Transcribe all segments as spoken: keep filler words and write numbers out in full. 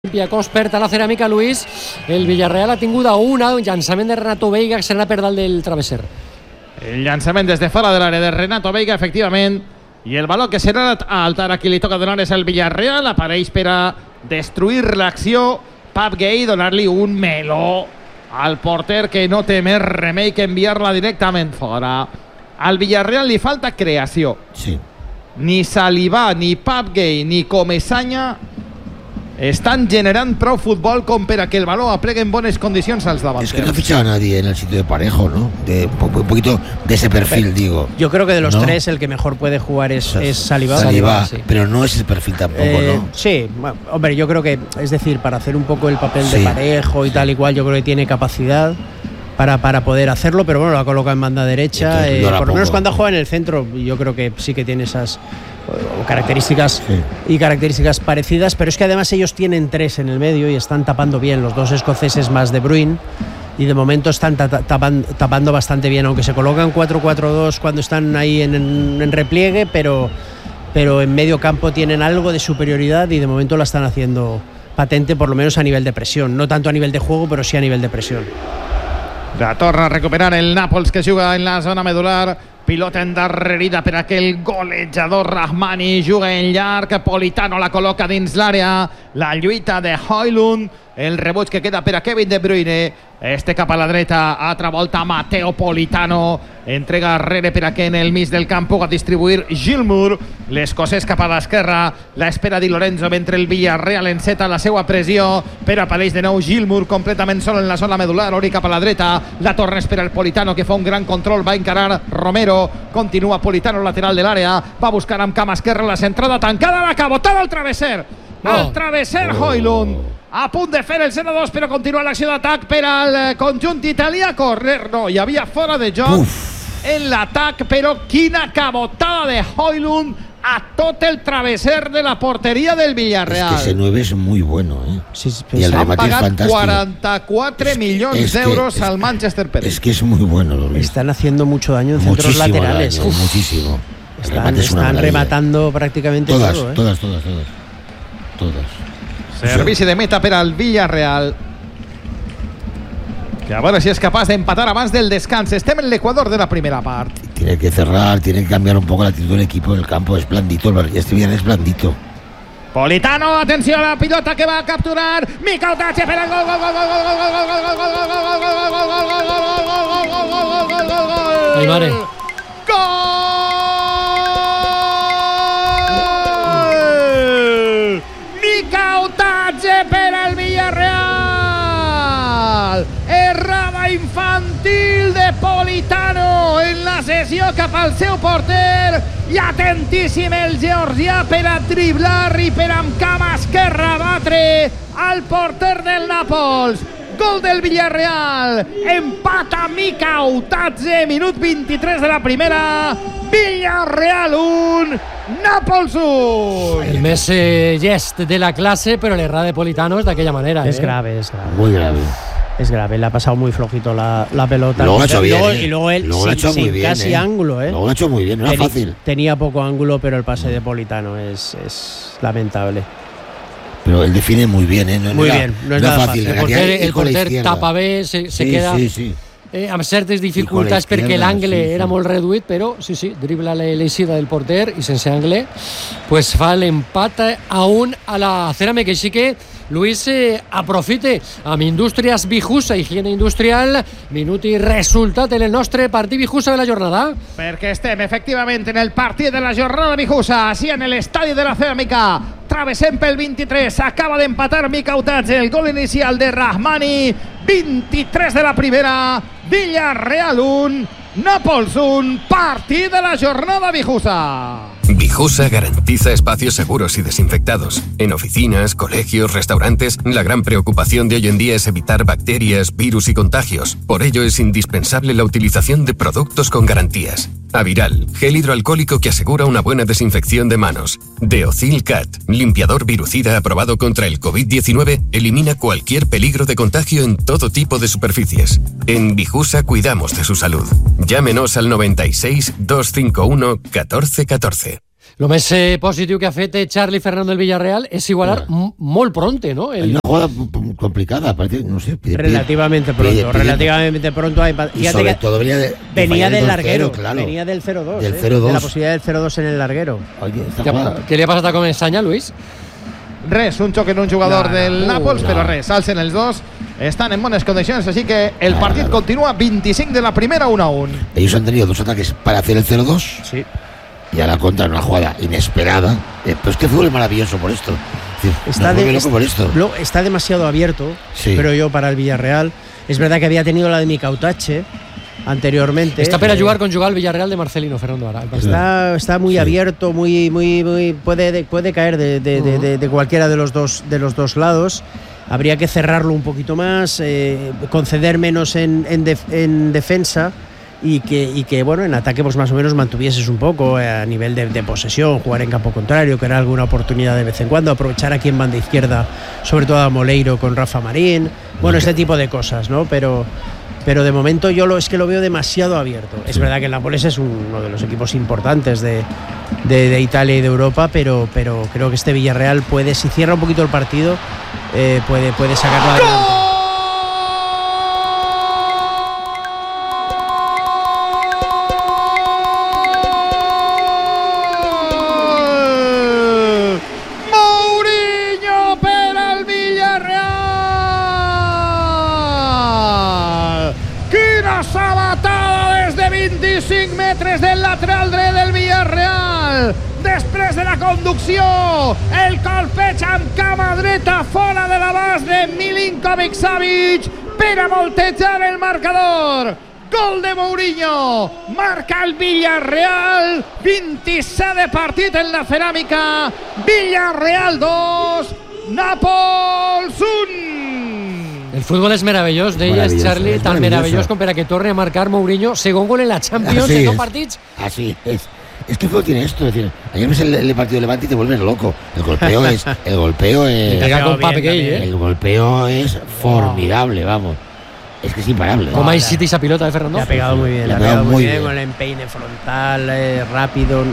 Olympiacos perd a la ceràmica, Luis. El Villarreal ha tingut a una, un llançament de Renato Veiga que serà per dalt del travesser. El llançament des de fora de l'àrea de Renato Veiga, efectivament, i el baló que serà alt. Ara qui li toca donar és el Villarreal, apareix per a destruir l'acció Pap Gay, donar-li un meló al porter que no té més remei que enviar-la directament fora. Al Villarreal li falta creació. Sí. Ni Salivà, ni Pap Gay, ni Comesaña están generando pro fútbol con para que el balón aplegue en buenas condiciones al davanteros. Es que no ha fichado a nadie en el sitio de Parejo, ¿no? De un poquito de ese perfil, pero, digo. Yo creo que de los ¿no? tres el que mejor puede jugar es, es Salivà. Salivà, sí. Pero no es ese perfil tampoco, eh, ¿no? Sí, bueno, hombre, yo creo que, es decir, para hacer un poco el papel sí. de Parejo y tal y cual, yo creo que tiene capacidad para, para poder hacerlo, pero bueno, lo ha colocado en banda derecha. Eh, por lo menos cuando juega en el centro, yo creo que sí que tiene esas características sí. y características parecidas, pero es que además ellos tienen tres en el medio y están tapando bien, los dos escoceses más De Bruyne, y de momento están ta tapan tapando bastante bien, aunque se colocan cuatro cuatro dos cuando están ahí en, en, en repliegue, pero, pero en medio campo tienen algo de superioridad y de momento la están haciendo patente, por lo menos a nivel de presión, no tanto a nivel de juego, pero sí a nivel de presión. La torna a recuperar el Nàpols, que juga en la zona medular. Pilota endarrerida per aquell golejador Rahmani, juga en llarg, Politano la col·loca dins l'àrea, la lluita de Højlund, el rebuig que queda per a Kevin De Bruyne, este cap a la dreta, altra volta Matteo Politano, entrega arrere per a que en el mig del camp puga distribuir Gilmour, l'escocès cap a l'esquerra, l'espera Di Lorenzo mentre el Villarreal enceta la seva pressió, però apareix de nou Gilmour completament sol en la zona medular, Ori cap a la dreta, la torna és per al Politano que fa un gran control, va encarar Romero, continua Politano lateral de l'àrea, va buscar amb cama esquerra la centrada tancada, la cabotada al travesser, al travesser Højlund, a punt de fer el zero dos, però continua l'acció d'atac per al conjunt italià. Correr, no, hi havia fora de joc Uf. en l'atac, però quina cabotada de Højlund a tot el travesser de la porteria del Villarreal. Es que ese nueve es muy bueno, ¿eh? Sí, sí, y el remate es fantástico. cuarenta-quatre milions d'euros al Manchester Pérez. Es que es muy bueno, lo Están haciendo mucho daño en centros muchísimo laterales. Daño, muchísimo. Están, están rematando prácticamente todas, todo, ¿eh? Todas, todas, todas. Todas. Servici de meta per al Villarreal, que a veure si és capaç d'empatar abans del descans. Estem en l'equador de la primera part. Tiene que cerrar, tiene que cambiar un poco la actitud del equipo del campo. Es blandito, este bien es blandito. Politano, atenció a la pilota que va a capturar Mikel Otache per al gol, gol, gol, gol, gol, gol, gol, gol, gol, gol, Ai, mare. per al Villarreal, errada infantil de Politano en la sessió cap al seu porter, i atentíssim el georgià per a driblar i per amb cama esquerra batre al porter del Nàpols. Gol del Villarreal, empata Mika Otache, minut vint-i-tres de la primera, Villarreal un, Nàpols un. El més eh, llest de la clase, pero la errada de Politano es de aquella manera. Es ¿eh? grave, es grave. Muy grave. Es grave, le ha pasado muy flojito la, la pelota. Luego lo ha hecho bien, luego, ¿eh? Y luego él luego sin, lo ha hecho sin muy bien, casi ¿eh? ángulo, ¿eh? Luego lo ha hecho muy bien, no era Ten, fácil. Tenía poco ángulo, pero el pase de Politano es, es lamentable. Pero él define muy bien, ¿eh? No, muy no bien, no es no nada fácil. El porter, el porter tapa bé, se, se sí, queda sí, sí. Eh, amb certes dificultats perquè l'angle sí, sí. era molt reduït, però sí, sí, dribla l'eixida del porter i sense angle pues fa l'empat a un a la ceràmica. Així que Luis eh, aprofite amb Indústries Bijusa, higiene industrial, minut i resultat en el nostre partit Bijusa de la jornada. Perquè estem efectivament en el partit de la jornada Bijusa, així en l'estadi de la ceràmica. Travessem pel vint-i-tres, acaba d'empatar Mika Otache, el gol inicial de Rahmani, vint-i-tres de la primera, Villarreal un, Nàpols un, partit de la jornada Bijusa. Bijusa garantiza espacios seguros y desinfectados. En oficinas, colegios, restaurantes, la gran preocupación de hoy en día es evitar bacterias, virus y contagios. Por ello es indispensable la utilización de productos con garantías. Aviral, gel hidroalcohólico que asegura una buena desinfección de manos. Deocil Cat, limpiador virucida aprobado contra el COVID diecinueve, elimina cualquier peligro de contagio en todo tipo de superficies. En Bijusa cuidamos de su salud. Llámenos al noventa y seis, doscientos cincuenta y uno, catorce catorce. Lo més eh, positiu que ha fet Charly Fernando del Villarreal és igualar yeah. molt pronto, ¿no? El... Hay una jugada complicada, parece, no sé. Pide, relativamente pronto, pide, pide, relativamente pronto. Hay, y sobre todo venía, de, de venía del dos larguero, cero, claro. venía del cero dos, del eh, cero dos. de la posibilidad del cero dos en el larguero. Oye, ¿Qué, ¿Qué li ha passat a Comesaña, Luis? Res, un xoc en un jugador no, no, del no, Nàpols, no. però res, s'alcen els dos, estan en bones condicions, així que el partit continua veinticinc de la primera, uno a uno. Ellos han tenido dos ataques para hacer el cero dos. Sí. Y a la contra en una jugada inesperada. Eh, pero es que el fútbol es maravilloso por esto. Es decir, Está, nos de, loco por esto. Lo, está demasiado abierto, Sí. creo yo, para el Villarreal. Es verdad que había tenido la de Micautache anteriormente. Está para eh, jugar con jugar al Villarreal de Marcelino Fernando Ara. Está, está muy Sí. abierto, muy, muy, muy puede, puede caer de, de, de, de, de cualquiera de los dos, de los dos lados. Habría que cerrarlo un poquito más, eh, conceder menos en, en, def, en defensa y que, y que, bueno, en ataque pues más o menos mantuvieses un poco eh, a nivel de, de posesión, jugar en campo contrario, crear alguna oportunidad de vez en cuando, aprovechar aquí en banda izquierda, sobre todo a Moleiro con Rafa Marín, bueno, este tipo de cosas, ¿no? Pero pero de momento yo lo, es que lo veo demasiado abierto. Es verdad que el Nápoles es uno de los equipos importantes de, de, de Italia y de Europa, pero, pero creo que este Villarreal puede, si cierra un poquito el partido, eh, puede, puede sacarlo adelante. vint-i-cinc metres del lateral dret del Villarreal. Després de la conducció, el colpeig amb cama dreta fora de l'abast de Milinkovic Savic per a voltejar el marcador. Gol de Mourinho, marca el Villarreal, vint-i-set de partit en la ceràmica. Villarreal dos, Nàpols un. El fútbol és meravellós, deies, Charly, tan meravellós com per a que torne a marcar Mourinho segon gol en la Champions así en dos es, partits. Así es. Es que el fútbol tiene esto, es decir, ayer ves el, el partido de Levante y te vuelves loco. El golpeo es, el golpeo es, Pega con Pape Gay, ¿eh? el golpeo es formidable, vamos. Es que es imparable. Com ha eixit esa pilota de Fernando. Le ha pegado muy bien, le ha pegado muy bien, con el empeine frontal, eh, rápido,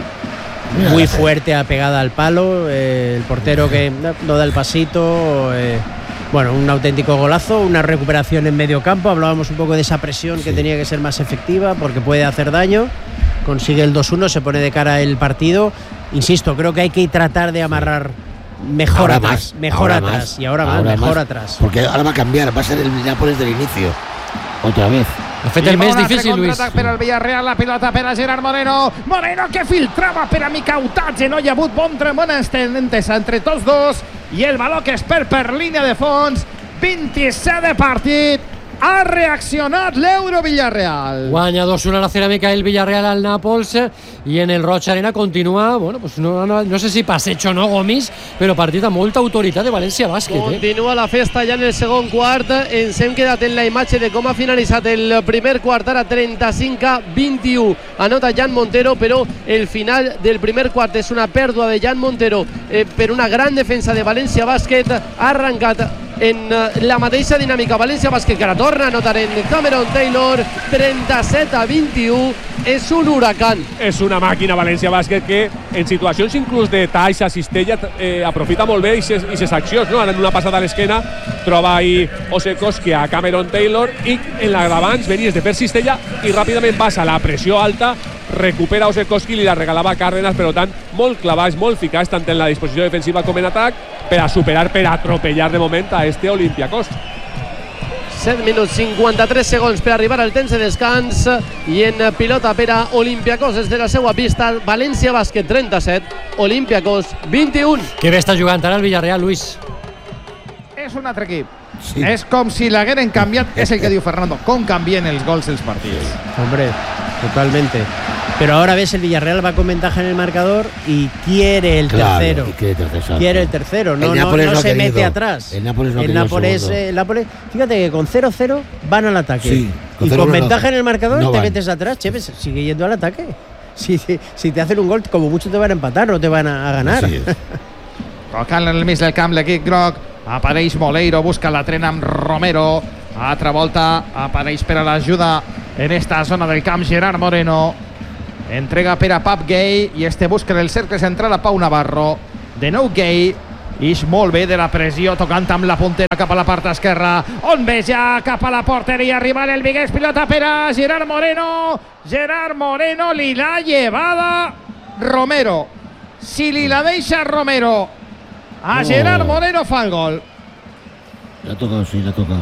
muy fuerte, a pegada al palo. Eh, el portero que no, no da el pasito. Eh, bueno, un auténtico golazo, una recuperación en medio campo. Hablábamos un poco de esa presión sí. que tenía que ser más efectiva porque puede hacer daño. Consigue el dos uno, se pone de cara el partido. Insisto, creo que hay que tratar de amarrar mejor ahora atrás, más, mejor ahora atrás más, y ahora, ahora más, mejor más, atrás. Porque ahora va a cambiar, va a ser el Nápoles del inicio. Otra vez. Ha fet el més difícil, Luis. Per al Villarreal, la pilota per a Gerard Moreno. Moreno que filtrava per a Micautache. No hi ha hagut bon bones tendentes entre tots dos. I el baló que es perd per línia de fons. vint-i-set de partit. Ha reaccionat l'Euro Villarreal. Guanya dos uno a la ceràmica el Villarreal al Nàpols i en el Roig Arena continua, bueno, pues no, no, no sé si passeig o no Gomis, però partit amb molta autoritat de València Bàsquet. Continua eh? la festa ja en el segon quart. Ens hem quedat en la imatge de com ha finalitzat el primer quart, ara trenta-cinc a vint-i-u. Anota Jan Montero, però el final del primer quart és una pèrdua de Jan Montero eh, per una gran defensa de València Bàsquet. Ha arrencat en la mateixa dinàmica València Bàsquet, que ara torna a anotar en Cameron Taylor. Trenta-set a vint-i-u. És un huracan. És una màquina València Bàsquet que en situacions inclús de talls a cistella eh, aprofita molt bé aquestes accions, no? En una passada a l'esquena troba ahí Osekoski a Cameron Taylor i en la d'abans venies de fer cistella i ràpidament passa la pressió alta, recupera Osekoski i li la regalava a Cárdenas, per tant molt clavats, molt eficaç tant en la disposició defensiva com en atac per a superar, per a atropellar de moment a este Olympiacos. set minuts cinquanta-tres segons per arribar al temps de descans i en pilota per a Olympiacos des de la seva pista. València Bàsquet trenta-set, Olympiacos vint-i-u. Que bé està jugant ara el Villarreal, Luis. És un altre equip. Sí. És com si l'hagueren canviat, és el que diu Fernando, com canvien els gols dels partits. Hombre, totalmente. Pero ahora ves, el Villarreal va con ventaja en el marcador y quiere el Claro, tercero. y quiere, tercero, quiere el tercero, no, el no, Nápoles no no ha se querido. mete atrás. El Nápoles no ha el querido Nápoles, segundo. eh, el Nápoles, fíjate que con cero cero van al ataque. Sí, con y cero con uno ventaja no. en el marcador No te van. metes atrás, che, pues, sigue yendo al ataque. Si, si, si te hacen un gol, como mucho te van a empatar, no te van a, a ganar. Así es. Tocant en el mig del camp l'equip groc, apareix Moleiro, busca la trena amb Romero, altra volta apareix per a l'ajuda en esta zona del camp Gerard Moreno. entrega per a Pap Gay i este busca en el cercle central a Pau Navarro. De nou Gay, ix molt bé de la pressió, tocant amb la puntera cap a la part esquerra, on ve ja cap a la porteria, arribant el Vigués, pilota per a Gerard Moreno. Gerard Moreno li l'ha llevada Romero. Si li la deixa Romero a Gerard Moreno, fa el gol. Le ha tocado, sí, le ha tocado.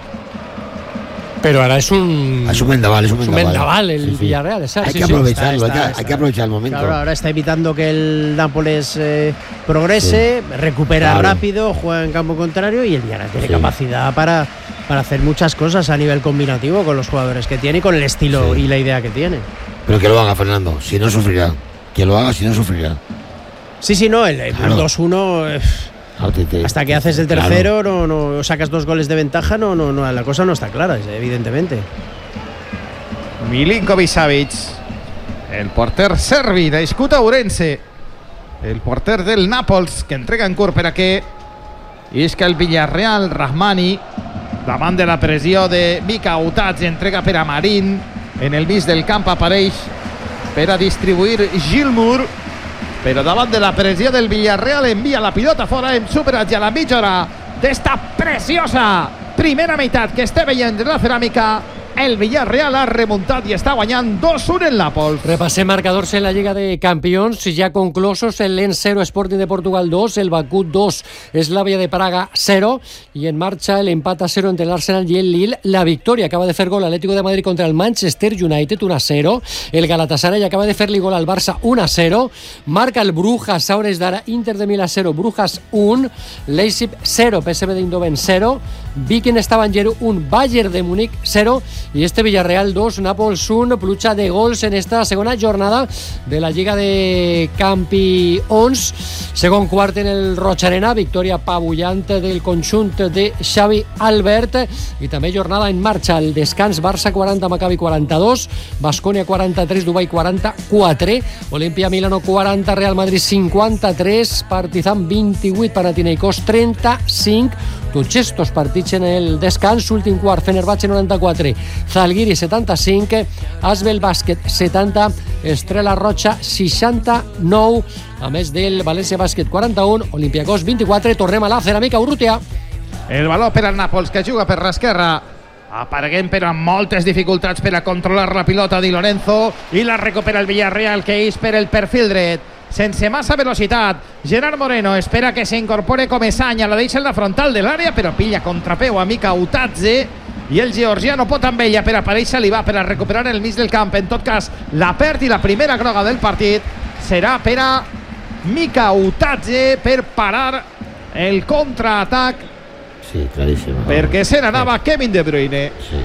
Pero ahora es un. Es un vendaval, es un vendaval. Es un vendaval el Sí, sí. Villarreal. esa- Hay sí, que sí. aprovecharlo, Está- hay, que, está- hay que aprovechar el momento. Claro, ahora está evitando que el Nápoles eh, progrese, recupera Claro. rápido, juega en campo contrario y el Villarreal tiene Sí. capacidad para, para hacer muchas cosas a nivel combinativo con los jugadores que tiene y con el estilo Sí. y la idea que tiene. Pero que lo haga, Fernando. Si no, sufrirá. Que lo haga, si no, sufrirá. Sí, sí, no, el, el Claro. dos uno, eh, Claro, te- te- hasta que haces el claro. tercero, no, no sacas dos goles de ventaja, no, no, no, la cosa no está clara, evidentemente. Milinkovic Savic, el porter serbi nascut a Ourense, el porter del Nàpols, que entrega en curt per a què és que el Villarreal, Rahmani, davant de la pressió de Mika Utats, entrega per a Marín, en el mig del camp apareix per a distribuir Gilmour, però davant de la pressió del Villarreal envia la pilota fora, hem superat ja la mitja hora d'esta preciosa primera meitat que està veient la Ceràmica. El Villarreal ha remuntat i està guanyant dos uno en Nàpols. Repasé marcadores en la Liga de Campeones, ya conclusos: el Lens cero, Sporting de Portugal dos, el Bakú dos, Slavia de Praga cero, y en marcha el empate a cero entre el Arsenal y el Lille. La victoria acaba de hacer gol Atlético de Madrid contra el Manchester United uno a cero, el Galatasaray acaba de hacerle gol al Barça uno a cero, marca el Brujas, ahora es dar Inter de Milán cero, Brujas uno, Leipzig cero, P S V de Eindhoven cero, Viking Stavanger uno, Bayern de Múnich cero, y este Villarreal dos, Nàpols uno, pluja de gols en esta segunda jornada de la Lliga de Campions. Segon quart en el Roig Arena, victòria apabullant del conjunt de Xavi Albert, i també jornada en marxa. El descans: Barça quaranta, Maccabi quaranta-dos, Baskonia quaranta-tres, Dubai quaranta-quatre, Olimpia Milano quaranta, Real Madrid cinquanta-tres, Partizan vint-i-vuit, Panathinaikos trenta-cinc. Tots estos partits en el descans. Últim quart, Fenerbahce noranta-quatre, Zalgiris setanta-cinc, Asbel Bàsquet setanta, Estrela Roja seixanta-nou, a més del València Bàsquet quaranta-un, Olympiacos vint-i-quatre. Tornem a la Ceràmica Urrutia. El valor per al Nàpols, que juga per l'esquerra, apareguent però amb moltes dificultats per a controlar la pilota Di Lorenzo, i la recupera el Villarreal, que és per el perfil dret sense massa velocitat. Gerard Moreno espera que s'incorpore Comesanya, la deixa en la frontal de l'àrea, però pilla contrapeu a Mika Utadze, i el georgiano pot amb ella per aparèixer, li va per a recuperar el mig del camp. En tot cas, la perd i la primera groga del partit serà per a Mika Utadze per parar el contraatac, Sí, clarísimo. perquè se n'anava Kevin De Bruyne. Sí.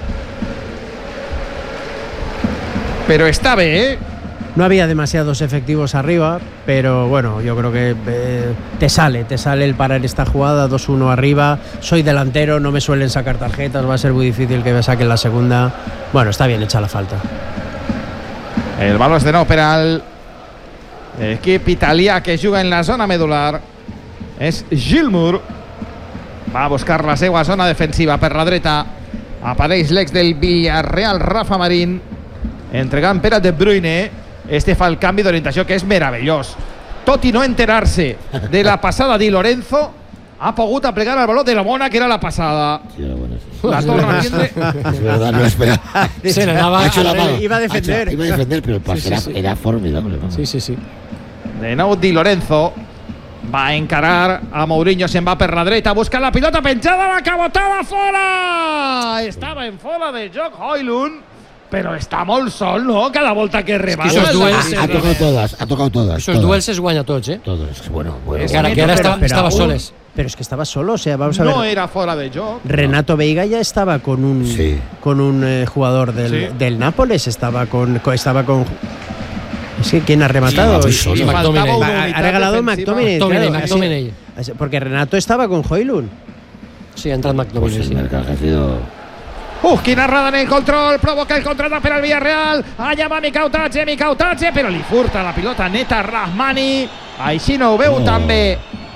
Però està bé, eh? No había demasiados efectivos arriba, pero bueno, yo creo que eh, te sale, te sale el parar esta jugada, dos uno arriba. Soy delantero, no me suelen sacar tarjetas, va a ser muy difícil que me saquen la segunda. Bueno, está bien hecha la falta. El baló és de nou per al equip italià que juga en la zona medular. És Gilmour. Va a buscar la seva zona defensiva per la dreta. Apareix l'ex del Villarreal, Rafa Marín, entregant per a De Bruyne. Este fa el canvi d'orientació, que és meravellós. Tot i no enterar-se de la passada Di Lorenzo, ha pogut aplegar el baló de lo bona que era la passada. Sí, era buena, sí. La torna a tindre. Es verdad, no lo esperaba. Se n'anava Ha hecho la a- mano. iba a defender. Ha hecho- Iba a defender, pero el pase Sí, sí, era, sí. era formidable. vamos. Sí, sí, sí. De nou Di Lorenzo va a encarar a Mourinho, se'n va per la dreta, busca la pilota penjada, la cabotada fora! Estava en fora de joc Højlund, però està molt sol, no? Cada volta que rebata. esos el duels- defensa. Ha tocado todas, ha tocado todas. Esos todas. duels es guanya tots, eh? Todos, es que bueno, bueno. Es bueno. Encara que ara Pero- estava, pero estava aún- soles. Pero es que estaba solo, o sea, vamos a ver. No era fora de joc. Renato Veiga ya estaba con un Sí. con un eh, jugador del, Sí. del Nápoles, estaba con, co- estaba con es que quién ha rematado. Sí, Y solo. faltaba McTominay. una Ha- ha unitat regalado defensiva. McTominay, McTominay, claro, así- McTominay. así- porque Renato estaba con Højlund. Sí, ha entrat Pues McTominay, el sí. marcaje ha sido. Uf, quina errada en el control, provoca el contraatac per al Villarreal, allà va Mika Utadze, Mika Utadze, però li furta la pilota neta Rahmani, així no ho veu Oh. també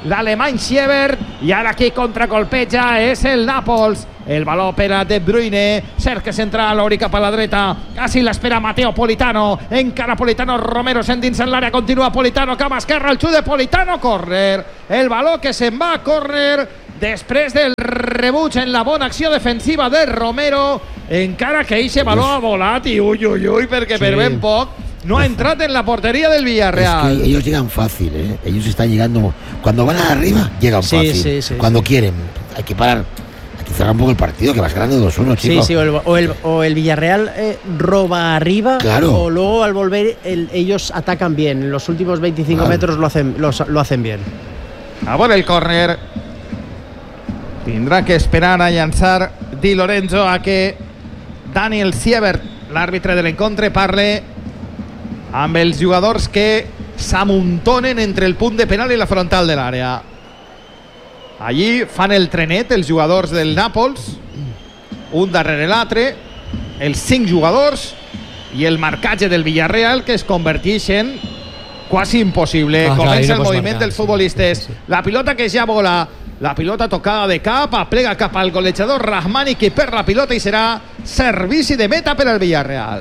l'alemany Siebert, i ara qui contracolpeja és el Nàpols. El baló per a De Bruyne, cerca central, obri cap a la dreta, quasi l'espera Matteo Politano, encara Politano, Romero s'endinsa en l'àrea, continua Politano, cap a esquerra, el xut de Politano, córner, el baló que se'n va a córner després del rebuig en la bona acció defensiva de Romero, encara que eixe baló ha volat i ui, ui, ui, perquè per ben poc no ha entrat en la portería del Villarreal. Es que ellos llegan fácil, ¿eh? Ellos están llegando. Cuando van arriba, llegan sí, fácil. Sí, sí, Cuando sí. quieren, hay que parar. Hay que cerrar un poco el partido, que vas ganando dos uno, chicos. Sí, sí, o el, o el, o el Villarreal eh, roba arriba. Claro. O luego al volver, el, ellos atacan bien. En los últimos veinticinco claro. metros lo hacen, lo, lo hacen bien. A por el córner. Tindrà que esperar a llançar Di Lorenzo a que Daniel Siebert, l'àrbitre de l'encontre, parle amb els jugadors que s'amuntonen entre el punt de penal i la frontal de l'àrea. Allí fan el trenet els jugadors del Nàpols, un darrere l'altre, els cinc jugadors i el marcatge del Villarreal, que es converteix en quasi impossible. Ah, Comença el moviment marcar, dels futbolistes. Sí, sí. La pilota que ja vola, la pilota tocada de cap, aplega cap al golejador Rahmani, que perd la pilota i serà servici de meta per al Villarreal.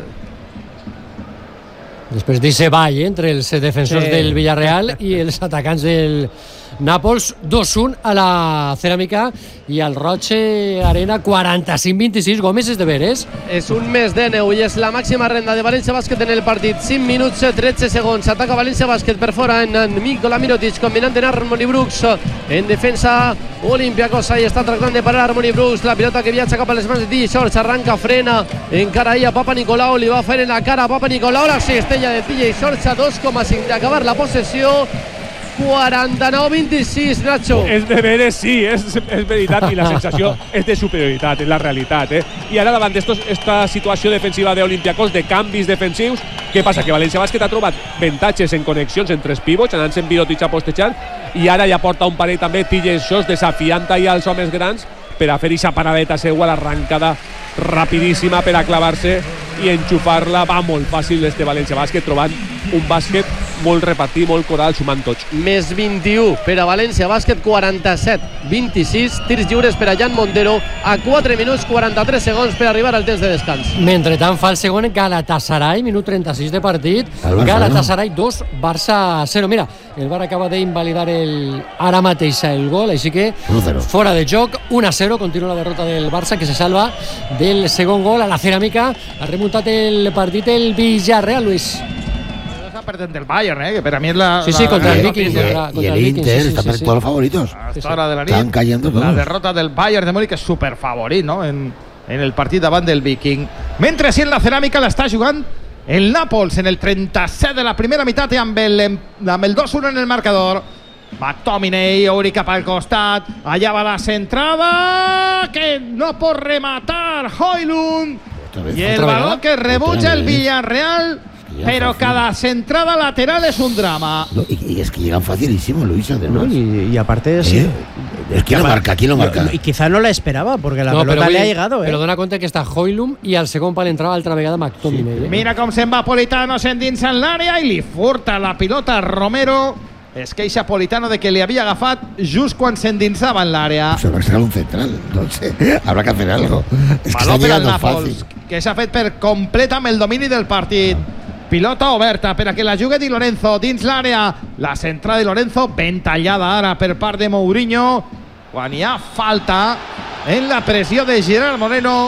Després d'eixe ball eh, entre els defensors sí. del Villarreal i els atacants del Nàpols, dos un a la Ceràmica i al Roche Arena, quaranta-cinc vint-i-sis. Gómez és de veres. És un més de neu i és la màxima renda de València Bàsquet en el partit. cinc minuts tretze segons. Ataca València Bàsquet per fora en, en Mikola Mirotic, combinant en Harmony Brooks. En defensa Olympiacos, ahí està tractant de parar Harmony Brooks. La pilota que viatja cap a les mans de T J Shorts, arranca, frena, encara ahí a Papa Nicolau, li va fer en la cara a Papa Nicolau. La cistella de T J Shorts a dos coma cinc d'acabar la possessió. quaranta-nou vint-i-sis, Nacho. És de veres, sí, és, és veritat, i la sensació és de superioritat, és la realitat, eh? I ara davant d'esta situació defensiva d'Olympiacos, de canvis defensius, què passa? Que València Bàsquet ha trobat avantatges en connexions entre els pivots, anant-se en Mirotic a postejar, i ara ja porta un parell també T J Shorts desafiant allà els homes grans per a fer aquesta paradeta seua, l'arrencada rapidíssima per a clavar-se i enxufar-la. Va molt fàcil este València Bàsquet, trobant un bàsquet molt repartit, molt coral, sumant tots. Més vint-i-u per a València Bàsquet, quaranta-set vint-i-sis, tirs lliures per a Jan Montero a quatre minuts quaranta-tres segons per arribar al temps de descans. Mentre tant fa el segon Galatasaray, minut trenta-sis de partit, Galatasaray dos, Barça zero. Mira, el Bar acaba d'invalidar el, ara mateix el gol, així que fora de joc, un a zero, continua la derrota del Barça, que se salva del segon gol a la Ceràmica. Ha remuntat el partit el Villarreal, Luis. Perdent del Bayern, eh, que para mí es la... Sí, sí, contra el Viking. Y el Inter, están todos los favoritos. Hasta ahora de la Están cayendo todos. La derrota del Bayern de Múnich es súper favorit, ¿no? En, en el partit davant del Viking. Mentre si en la Ceràmica l'està jugant el Nàpols en el trenta-set de la primera meitat i amb el, amb el dos uno en el marcador. McTominay, obri cap al costat, allà va la centrada, que no pot rematar Højlund, i el baló que rebutja el Villarreal. Pero fácil. Cada centrada lateral es un drama. No, y, y es que llegan facilísimo, Luis, además. No, y, y aparte es... ¿Eh? Es que lo marca, ¿quién lo marca? Y quizá no la esperaba, porque la no, pelota le ha llegado. Pero ¿eh? dona compte que està Højlund i al segon pal entrava altra vegada McTominay. Sí. Eh? Mira com se'n va Politano, s'endinsa en l'àrea i li furta la pilota a Romero. Es queixa Politano de que li havia agafat just quan s'endinsava en l'àrea. Se va a ser un central, no sé, habrá que hacer algo. Es que Baló está llegando Nàpols, fácil. Que s'ha fet per complet amb el domini del partit. Pilota oberta per a que la jugui Di Lorenzo dins l'àrea. La centrada de Lorenzo ben tallada ara per part de Mourinho quan hi ha falta en la pressió de Gerard Moreno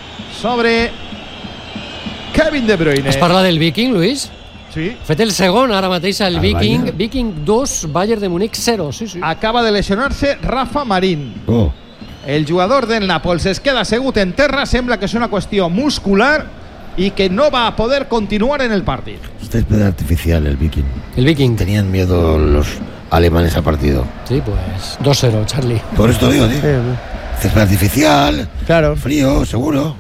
sobre Kevin De Bruyne. Es parla del Viking, Luis? Sí. Fet el segon ara mateix al El Viking. Bayern. Viking dos, Bayern de Múnich zero. Sí, sí. Acaba de lesionar-se Rafa Marín. Oh. El jugador del Nàpols es queda assegut en terra. Sembla que és una qüestió muscular y que no va a poder continuar en el partido. Césped artificial el Viking. El Viking. Tenían miedo los alemanes al partido. Sí, pues dos cero, Charlie. Por esto digo, tío. Césped artificial. Claro. Frío, seguro.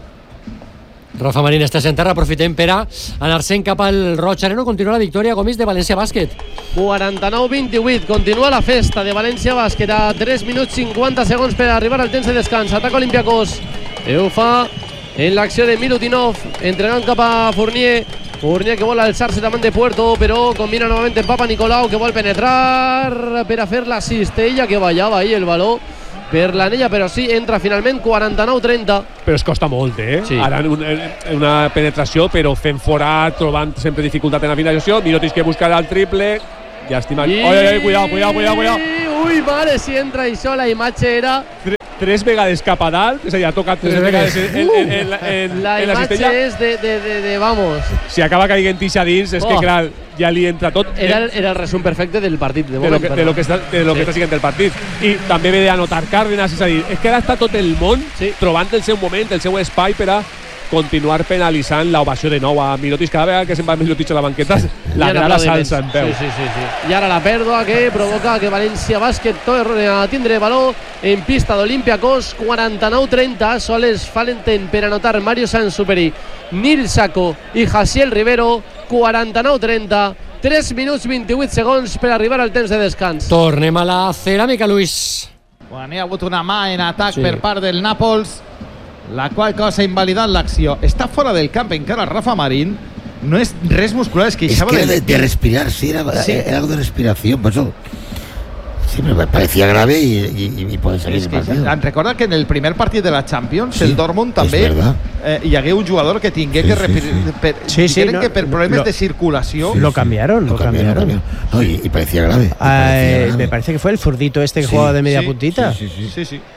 Rafa Marín està en terra, aprofitem per a anar-se'n cap al Roig Arena. Continua la victòria, Gomis, de València Bàsquet. quaranta-nou vint-i-vuit, continua la festa de València Bàsquet a tres minuts cinquanta segons per arribar al temps de descans. Ataca Olympiacos, ho fa en l'acció de Milutinov, entregant cap a Fournier, Fournier que vol alçar-se davant de Puerto, però combina novament Papa Nicolau, que vol penetrar per a fer la cistella, que ballava ahí el baló per l'anella, però sí, entra finalment quaranta-nou trenta. Però es costa molt, eh? Sí. Ara una, una penetració, però fent fora, trobant sempre dificultat en la finalització. Mirotic que buscarà el triple. Llàstima. I... Oi, oi, cuidado, cuidado, cuidado, cuidado. Ui, mare, si entra això, la imatge era... Tres vegades cap a dalt, és a dir, ha tocat tres, tres vegades en, en, en, en, en, la en la imatge cistella. és de, de, de, de, vamos... Si acaba caient ixa dins, és oh. que clar, ja li entra tot. Era, era el resum perfecte del partit, de, de, lo que, de lo que està, de lo sí. que està siguent el partit. I també ve d'anotar Cárdenas, és a dir, és que ara està tot el món sí. trobant el seu moment, el seu espai per a continuar penalitzant l'ovació de nou a Mirotic. Cada vegada que se'n va Mirotic a la banqueta, la grada s'alça en peu. Sí, sí, sí, sí. I ara la pèrdua que provoca que València Bàsquet torni a tindre valor en pista d'Olympiacos. Quaranta-nou trenta, soles falten per anotar Mario Sansuperi, Nil Saco i Jaciel Rivero. Quaranta-nou trenta, tres minuts vint-i-vuit segons per arribar al temps de descans. Tornem a la ceràmica, Luis. Quan hi ha hagut una mà en atac sí. per part del Nàpols, la qual cosa ha invalidat l'acció. Està fora del camp encara Rafa Marín. No és res muscular, és que... Es que era de, de respirar, sí, era, sí. era algo de respiración, por eso... Sí, me parecía grave y, y, y puede salir el partido. Em recorda que en el primer partit de la Champions, sí, el Dortmund també eh, hi hagué un jugador que tingué sí, que respirar... Sí, sí. Per, sí, sí, no, que per problemes lo, de circulació... Lo cambiaron, lo, lo cambiaron. cambiaron. No, y, y parecía grave. Ah, parecía grave. Me parece que fue el zurdito este que sí, jugaba de media sí, puntita. Sí, sí, sí. sí, sí.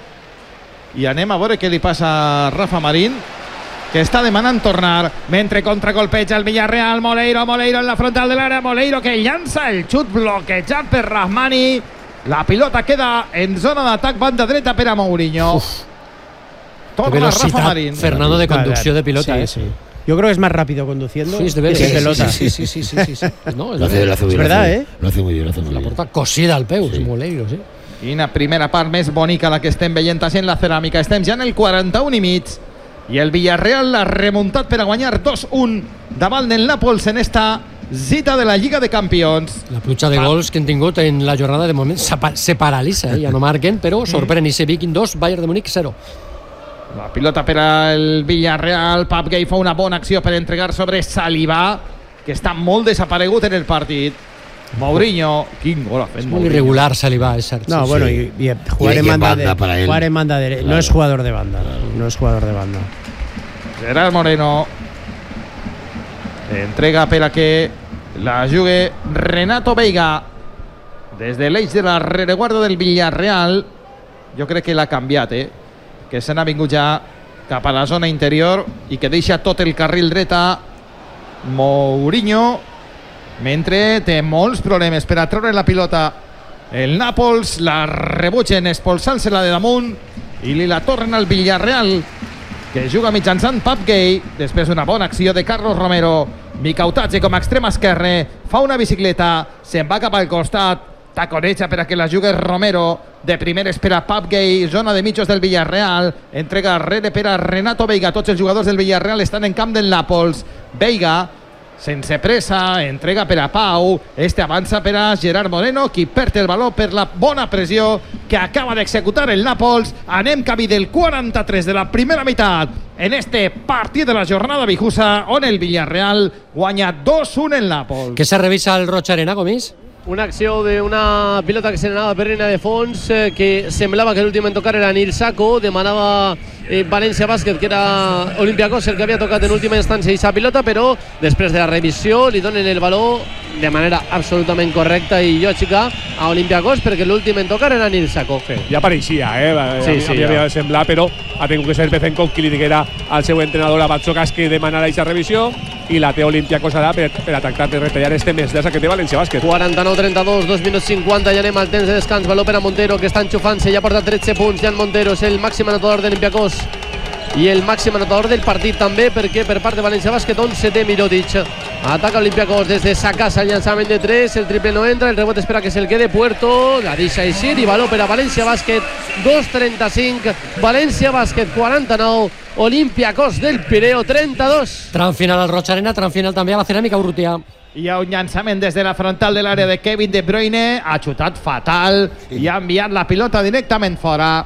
I anem a veure què li passa a Rafa Marín, que està demanant tornar, mentre contragolpeja el Villarreal. Moleiro, Moleiro en la frontal de l'àrea, Moleiro que llança el xut bloquejat per Rahmani. La pilota queda en zona d'atac, banda dreta per a Mourinho. Uf. Torna Rafa Marín. Fernando, de conducción de pelota. Sí, ¿eh? sí. Yo creo que es más rápido conduciendo sí, es de que sí, sin pelota. Sí, sí, sí, sí, sí, sí. No, es, lo hace, lo hace muy bien, verdad, ¿eh? Lo hace muy bien, lo hace muy bien. La porta cosida al peu, sí. Moleiro, sí. Quina primera part més bonica la que estem veient en la ceràmica. Estem ja en el quaranta-un i mig i el Villarreal l'ha remuntat per a guanyar dos un davant del Nàpols en esta cita de la Lliga de Campions. La pluja de gols que han tingut en la jornada de moment se paralitza, eh? Ja no marquen, però sorprèn i se Viking dos, Bayern de Múnich zero. La pilota per al Villarreal. Pap Gay fa una bona acció per entregar sobre Salivà, que està molt desaparegut en el partit. Mourinho, quin gol ha fet. Es muy irregular Salivà, es cierto. No, sí, bueno, sí. Y, y jugar, y en banda banda de, para él. jugar en banda de, claro. No es jugador de banda, no es jugador de banda. Gerard Moreno entrega per a que la jugue Renato Veiga des de l'eix de la rereguarda del Villarreal. Jo crec que l'ha canviat, eh? Que se n'ha vingut ja cap a la zona interior i que deixa tot el carril dret a Mourinho, mentre té molts problemes per a treure la pilota el Nàpols. La rebutgen expulsant-se-la de damunt i li la tornen al Villarreal, que juga mitjançant Pap Gay després d'una bona acció de Carlos Romero. Micautatge com a extrem esquerre, fa una bicicleta, se'n va cap al costat, taconeja per a que la jugui Romero. De primer espera Pap Gay, zona de mitjos del Villarreal, entrega rere per a Renato Veiga. Tots els jugadors del Villarreal estan en camp del Nàpols. Veiga sense pressa, entrega per a Pau, este avança per a Gerard Moreno, qui perd el baló per la bona pressió que acaba d'executar el Nàpols. Anem camí del quaranta-tres de la primera meitat en este partit de la jornada vijusa, on el Villarreal guanya dos un en Nàpols. Què se revisa al Roig Arena, Gomis? Una acció d'una pilota que se n'anava per línia de fons, eh, que semblava que l'últim en tocar era Nil Saco. Demanava eh, València Bàsquet, que era Olympiacos el que havia tocat en última instància aquesta pilota, però després de la revisió li donen el baló de manera absolutament correcta i lògica a Olympiacos, perquè l'últim en tocar era Nil Saco. Sí, ja pareixia, eh? Sí, sí, havia ja. de semblar, però ha tingut que ser Bezenkov qui li diguera al seu entrenador a Batsokas que demanara aquesta revisió, i la té Olympiacos ara per, per a tractar de retallar este mes d'esa que té València Bàsquet. quaranta-nou trenta-dos, dos minuts cinquanta, ja anem al temps de descans. Baló per a Montero, que està enxufant-se, ja porta tretze punts. Jan Montero és el màxim anotador d'Olympiacos i el màxim anotador del partit també, perquè per part de València Bàsquet onze té Mirotic. Ataca Olympiacos des de sa casa, el llançament de tres, el triple no entra, el rebot espera que se'l quede Puerto, la deixa eixir i baló per a València Bàsquet. Dos trenta-cinc, València Bàsquet quaranta-nou, Olympiacos del Pireo trenta-dos. Tram final al Roig Arena, tram final també a la Ceràmica Urrutia. Hi ha un llançament des de la frontal de l'àrea de Kevin De Bruyne, ha xutat fatal i ha enviat la pilota directament fora.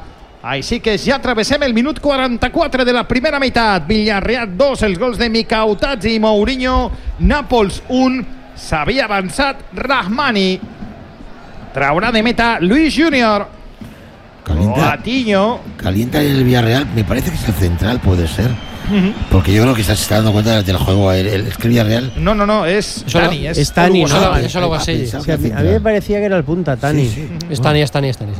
Així que ja travessem el minut quaranta-quatre de la primera meitat. Villarreal dos, els gols de Mikautadze i Mourinho. Nàpols un, s'havia avançat Rahmani. Traurà de meta Luis Junior. Calienta, Latiño. Calienta el Villarreal, me parece que es el central, puede ser. Uh-huh. Porque yo creo que se está dando cuenta del juego. El, el, es que el Villarreal. No, no, no, es Tani. Es Tani, eso, ¿no? eso lo va a seguir. Sí, a, mí, a mí me parecía que era el punta, Tani. Sí, sí. Es Tani, es Tani, es Tani, sí.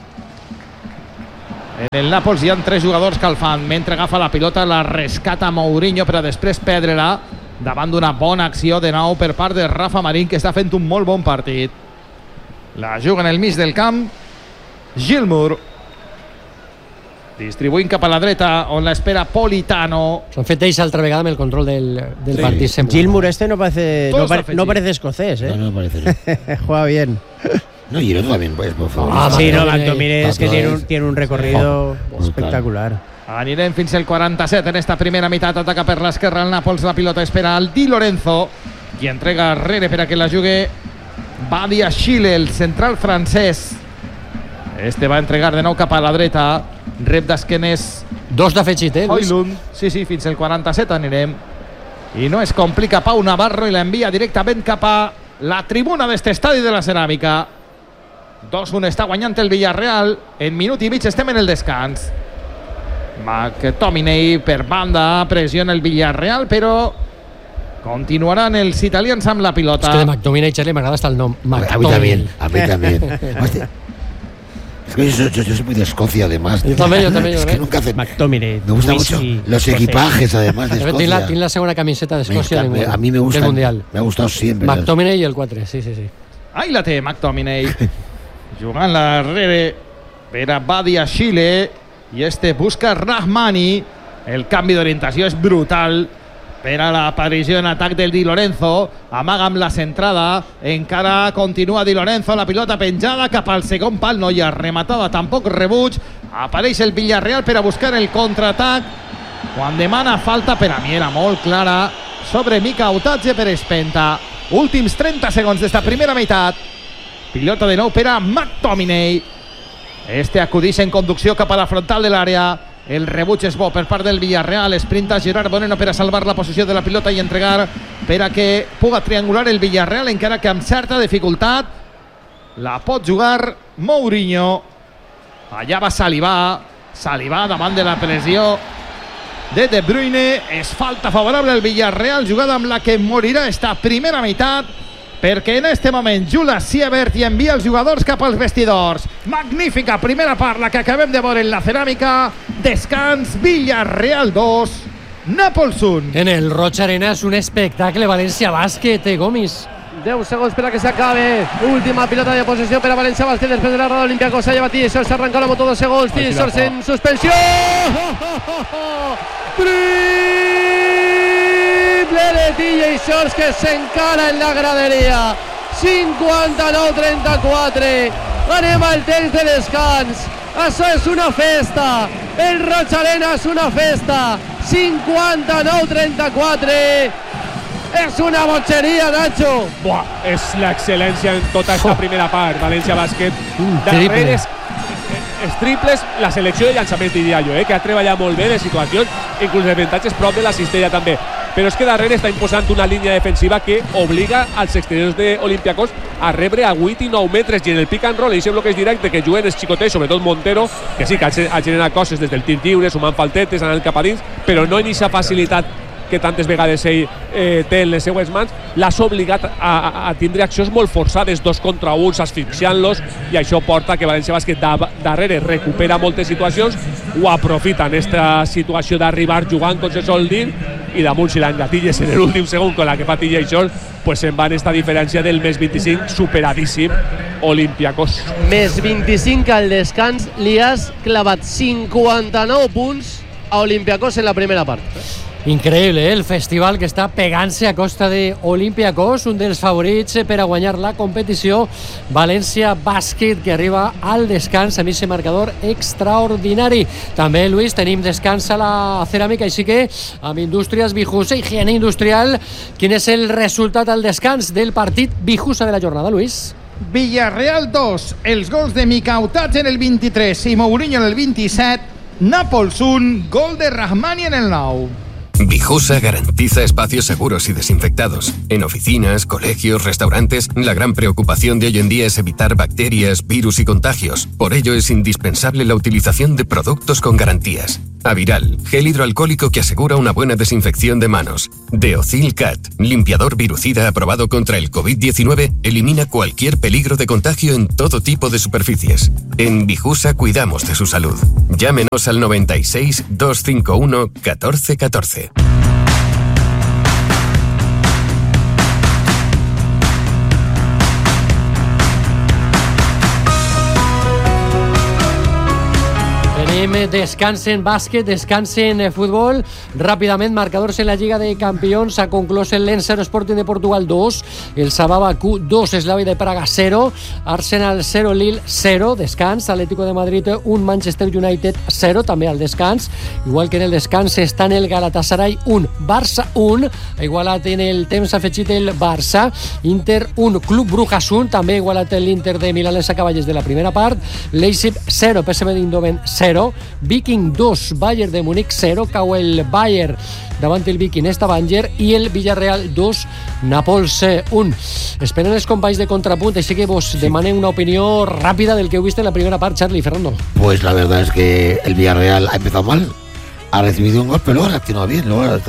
En el Nàpols hi ha tres jugadors que el fan. Mentre agafa la pilota, la rescata Mourinho, però després perdre-la davant d'una bona acció de nou per part de Rafa Marín, que està fent un molt bon partit. La juga en el mig del camp Gilmour, distribuint cap a la dreta, on l'espera Politano. S'han fet ells altra vegada amb el control del, del sí. partit. Sempre. Gilmour este no parece, no, pare, no parece escocés, ¿eh? No, no parece. No. Juega bien. No, y el otro también es por favor. Ah, sí, no, McTominay es que tiene un, tiene un recorrido oh, espectacular. Anirem fins al quaranta-set en esta primera meitat. Ataca per l'esquerra el Nàpols, la pilota espera el Di Lorenzo, qui entrega darrere per a que la jugui Badiashile, el central francès. Este va entregar de nou cap a la dreta, rep d'esquenes dos d'afegit, eh, Luis? Højlund. Sí, sí, fins al quaranta-set anirem. I no es complica Pau Navarro i l'envia directament cap a la tribuna d'este estadi de la Ceràmica. dos un està guanyant el Villarreal. En minut i mig estem en el descans. McTominay per banda, pressiona el Villarreal, però continuaran els italians amb la pilota. És que de McTominay, Charlie, m'agrada hasta el nom. McTominay. A mí también. Es que yo, yo, yo soy muy de Escocia, además. Yo también, yo también. Es que nunca hace... McTominay. Me gustan mucho los equipajes, además, de Escocia. Tiene la, tiene la segunda camiseta de Escocia me, del, a mí me gusta, del Mundial. Me ha gustado siempre. McTominay y el cuatro, sí, sí, sí. Ahí la té McTominay. Jugant la darrere per a Badiashile, i este busca Rahmani. El canvi d'orientació és brutal per a l'aparició en atac del Di Lorenzo. Amaga amb la centrada, encara continua Di Lorenzo, la pilota penjada cap al segon pal, no hi ha rematada, tampoc rebuig. Apareix el Villarreal per a buscar el contraatac, quan demana falta, per a mi era molt clara, sobre Mikautadze per Spenta. Últims trenta segons d'esta primera meitat. Pilota de nou per a McTominay. Este acudeix en conducció cap a la frontal de l'àrea. El rebuig és bo per part del Villarreal. Sprinta Gerard Moreno per a salvar la posició de la pilota i entregar per a que puga triangular el Villarreal, encara que amb certa dificultat. La pot jugar Mourinho. Allà va Saliba. Saliba davant de la pressió de De Bruyne. És falta favorable al Villarreal, jugada amb la que morirà esta primera meitat, perquè en este moment Jula Siebert i envia els jugadors cap als vestidors. Magnífica primera part la que acabem de veure en la Ceràmica. Descans, Villarreal dos, Nàpols un. En el Roig Arena és un espectacle. València Bàsquet, Gomis. deu segons per a que s'acabe. Última pilota de possessió per a València Bàsquet. Després de la roda Olympiacos s'ha llevat Tillesors, s'arrenca la moto dos segons. Tillesors en suspensió. Triple de Tillesors que s'encara en la graderia. cinquanta-nou trenta-quatre. Anem al temps de descans. Això és una festa. El Roig Arena és una festa. cinquanta-nou trenta-quatre. És una botxeria, Nacho. Buah, és l'excel·lència en tota aquesta primera part. València Bàsquet. Darrere és, és triples, la selecció de llançaments, diria jo, eh, que ha treballat molt bé de situacions, inclús d'avantatges prop de la cistella també. Però és que darrere està imposant una línia defensiva que obliga als exteriors d'Olympiacos a rebre a vuit i nou metres, i en el pick and roll, i aquest bloqueig directe que juguen els xicotets, sobretot Montero, que sí que ha generat coses des del tir lliure, sumant faltetes, anant cap a dins, però no en aquesta facilitat que tantes vegades ell eh, té en les seues mans, l'has obligat a, a, a tindre accions molt forçades, dos contra uns, asfixiant-los, i això porta que València Bàsquet da, darrere recupera moltes situacions, ho aprofita en aquesta situació d'arribar jugant, com se sol dir, i damunt si l'engatilles en l'últim segon con la que fa Tillesors, pues se'n va en esta diferència del més vint-i-cinc, superadíssim Olympiacos. Més vint-i-cinc al descans, li has clavat cinquanta-nou punts a Olympiacos en la primera part. Increïble, eh? El festival que està pegant-se a costa de Olympiacos, un dels favorits per a guanyar la competició. València Bàsquet, que arriba al descans amb aquest marcador extraordinari. També, Luis, tenim descans a la Ceràmica, així que amb Indústries Bijusa, higiene industrial, quin és el resultat al descans del partit Bijusa de la jornada, Luis? Villarreal dos. Els gols de Mikautats en el vint-i-tres i Mourinho en el vint-i-set. Nàpols un, gol de Rahmani en el nou. Vijusa garantiza espacios seguros y desinfectados. En oficinas, colegios, restaurantes, la gran preocupación de hoy en día es evitar bacterias, virus y contagios. Por ello es indispensable la utilización de productos con garantías. Aviral, gel hidroalcohólico que asegura una buena desinfección de manos. Deocil Cat, limpiador virucida aprobado contra el covid diecinueve, elimina cualquier peligro de contagio en todo tipo de superficies. En Vijusa cuidamos de su salud. Llámenos al noventa y seis, doscientos cincuenta y uno, catorce catorce. Descansen bàsquet, descansen futbol. Ràpidament, marcadors en la Lliga de Campions. Ha conclòs el Lens zero, Sporting de Portugal dos, el Sabah Bakú dos, Slavia de Praga zero, Arsenal zero, Lille zero, descans, Atlético de Madrid un, Manchester United zero, també al descans. Igual que en el descans està en el Galatasaray un, Barça un, ha igualat en el temps afegit el Barça, Inter un, Club Brujas un, també ha igualat l'Inter de Milán les acaballes de la primera part, Leipzig zero, P S V Eindhoven zero, Viking dos, Bayern de Múnich zero, cau el Bayern davant el Viking Stavanger, i el Villarreal dos, Nàpols un. Esperen els companys de Contrapunt, així que vos demanen una opinió ràpida del que heu vist en la primera part, Charlie, Fernando. Pues la verdad es que el Villarreal ha empezado mal, ha recibido un gol, pero lo ha reaccionado bien.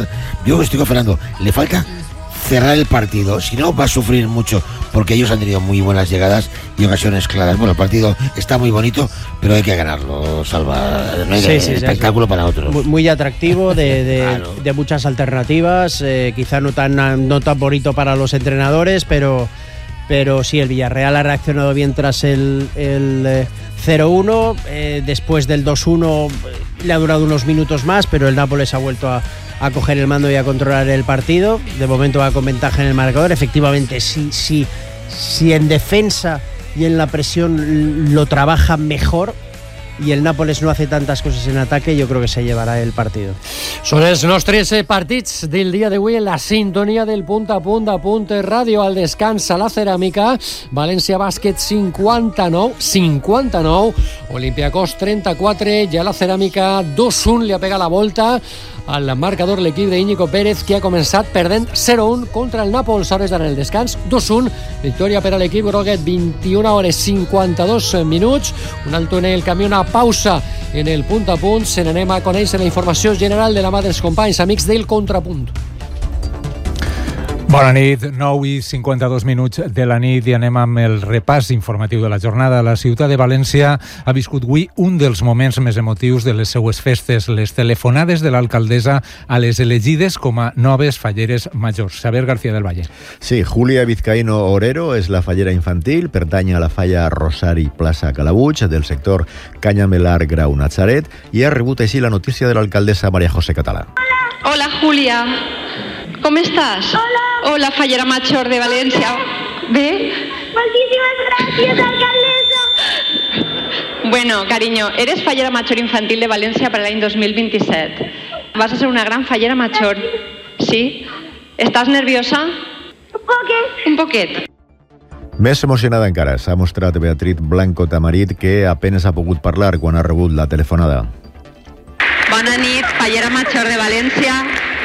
Yo estoy con Fernando, le falta cerrar el partido, si no va a sufrir mucho, porque ellos han tenido muy buenas llegadas y ocasiones claras. Bueno, el partido está muy bonito, pero hay que ganarlo, Salva. No hay sí, sí, espectáculo sí. Para otros. Muy, muy atractivo, de, de, claro. de muchas alternativas, eh, quizá no tan, no tan bonito para los entrenadores, pero, pero sí, el Villarreal ha reaccionado bien tras el, el eh, cero uno, eh, después del dos uno eh, le ha durado unos minutos más, pero el Nápoles ha vuelto a a coger el mando y a controlar el partido. De momento va con ventaja en el marcador. Efectivamente, si, si, si en defensa y en la presión lo trabaja mejor y el Nápoles no hace tantas cosas en ataque, yo creo que se llevará el partido. Són els nostres partits del dia d'avui en la sintonia del Punt a Punt a Punt Ràdio. Al descans a la Ceràmica, València Bàsquet cinquanta-nou cinquanta-nou, Olympiacos trenta-quatre, i a la Ceràmica dos un li ha pegat la volta al marcador l'equip d'Íñigo Pérez, que ha començat perdent zero un contra el Nàpols. Ara estan en el descans dos un, victòria per a l'equip groguet, vint-i-una hores cinquanta-dos minuts. Un alto en el camí, una pausa en el Punt a Punt. Se n'anem a conèixer la informació general de la mà dels companys, amics del Contrapunt. Bona nit, nou i cinquanta-dos minuts de la nit, i anem amb el repàs informatiu de la jornada. La ciutat de València ha viscut avui un dels moments més emotius de les seues festes, les telefonades de l'alcaldessa a les elegides com a noves falleres majors. Xavier García del Valle. Sí, Julia Vizcaíno Orero és la fallera infantil, pertany a la falla Rosari Plaça Calabuig, del sector Canyamelar Grau Natzaret, i ha rebut així la notícia de l'alcaldessa María José Català. Hola, Hola Julia. ¿Cómo estás? Hola. Hola, fallera mayor de Valencia. ¿Ve? Muchísimas gracias, alcaldesa. Bueno, cariño, eres fallera mayor infantil de Valencia para el año dos mil veintisiete. Vas a ser una gran fallera mayor. ¿Sí? ¿Estás nerviosa? Un poquet. Un poquet. Més emocionada encara s'ha mostrat Beatriz Blanco Tamarit, que apenas ha pogut parlar quan ha rebut la telefonada. Bona nit, fallera mayor de València.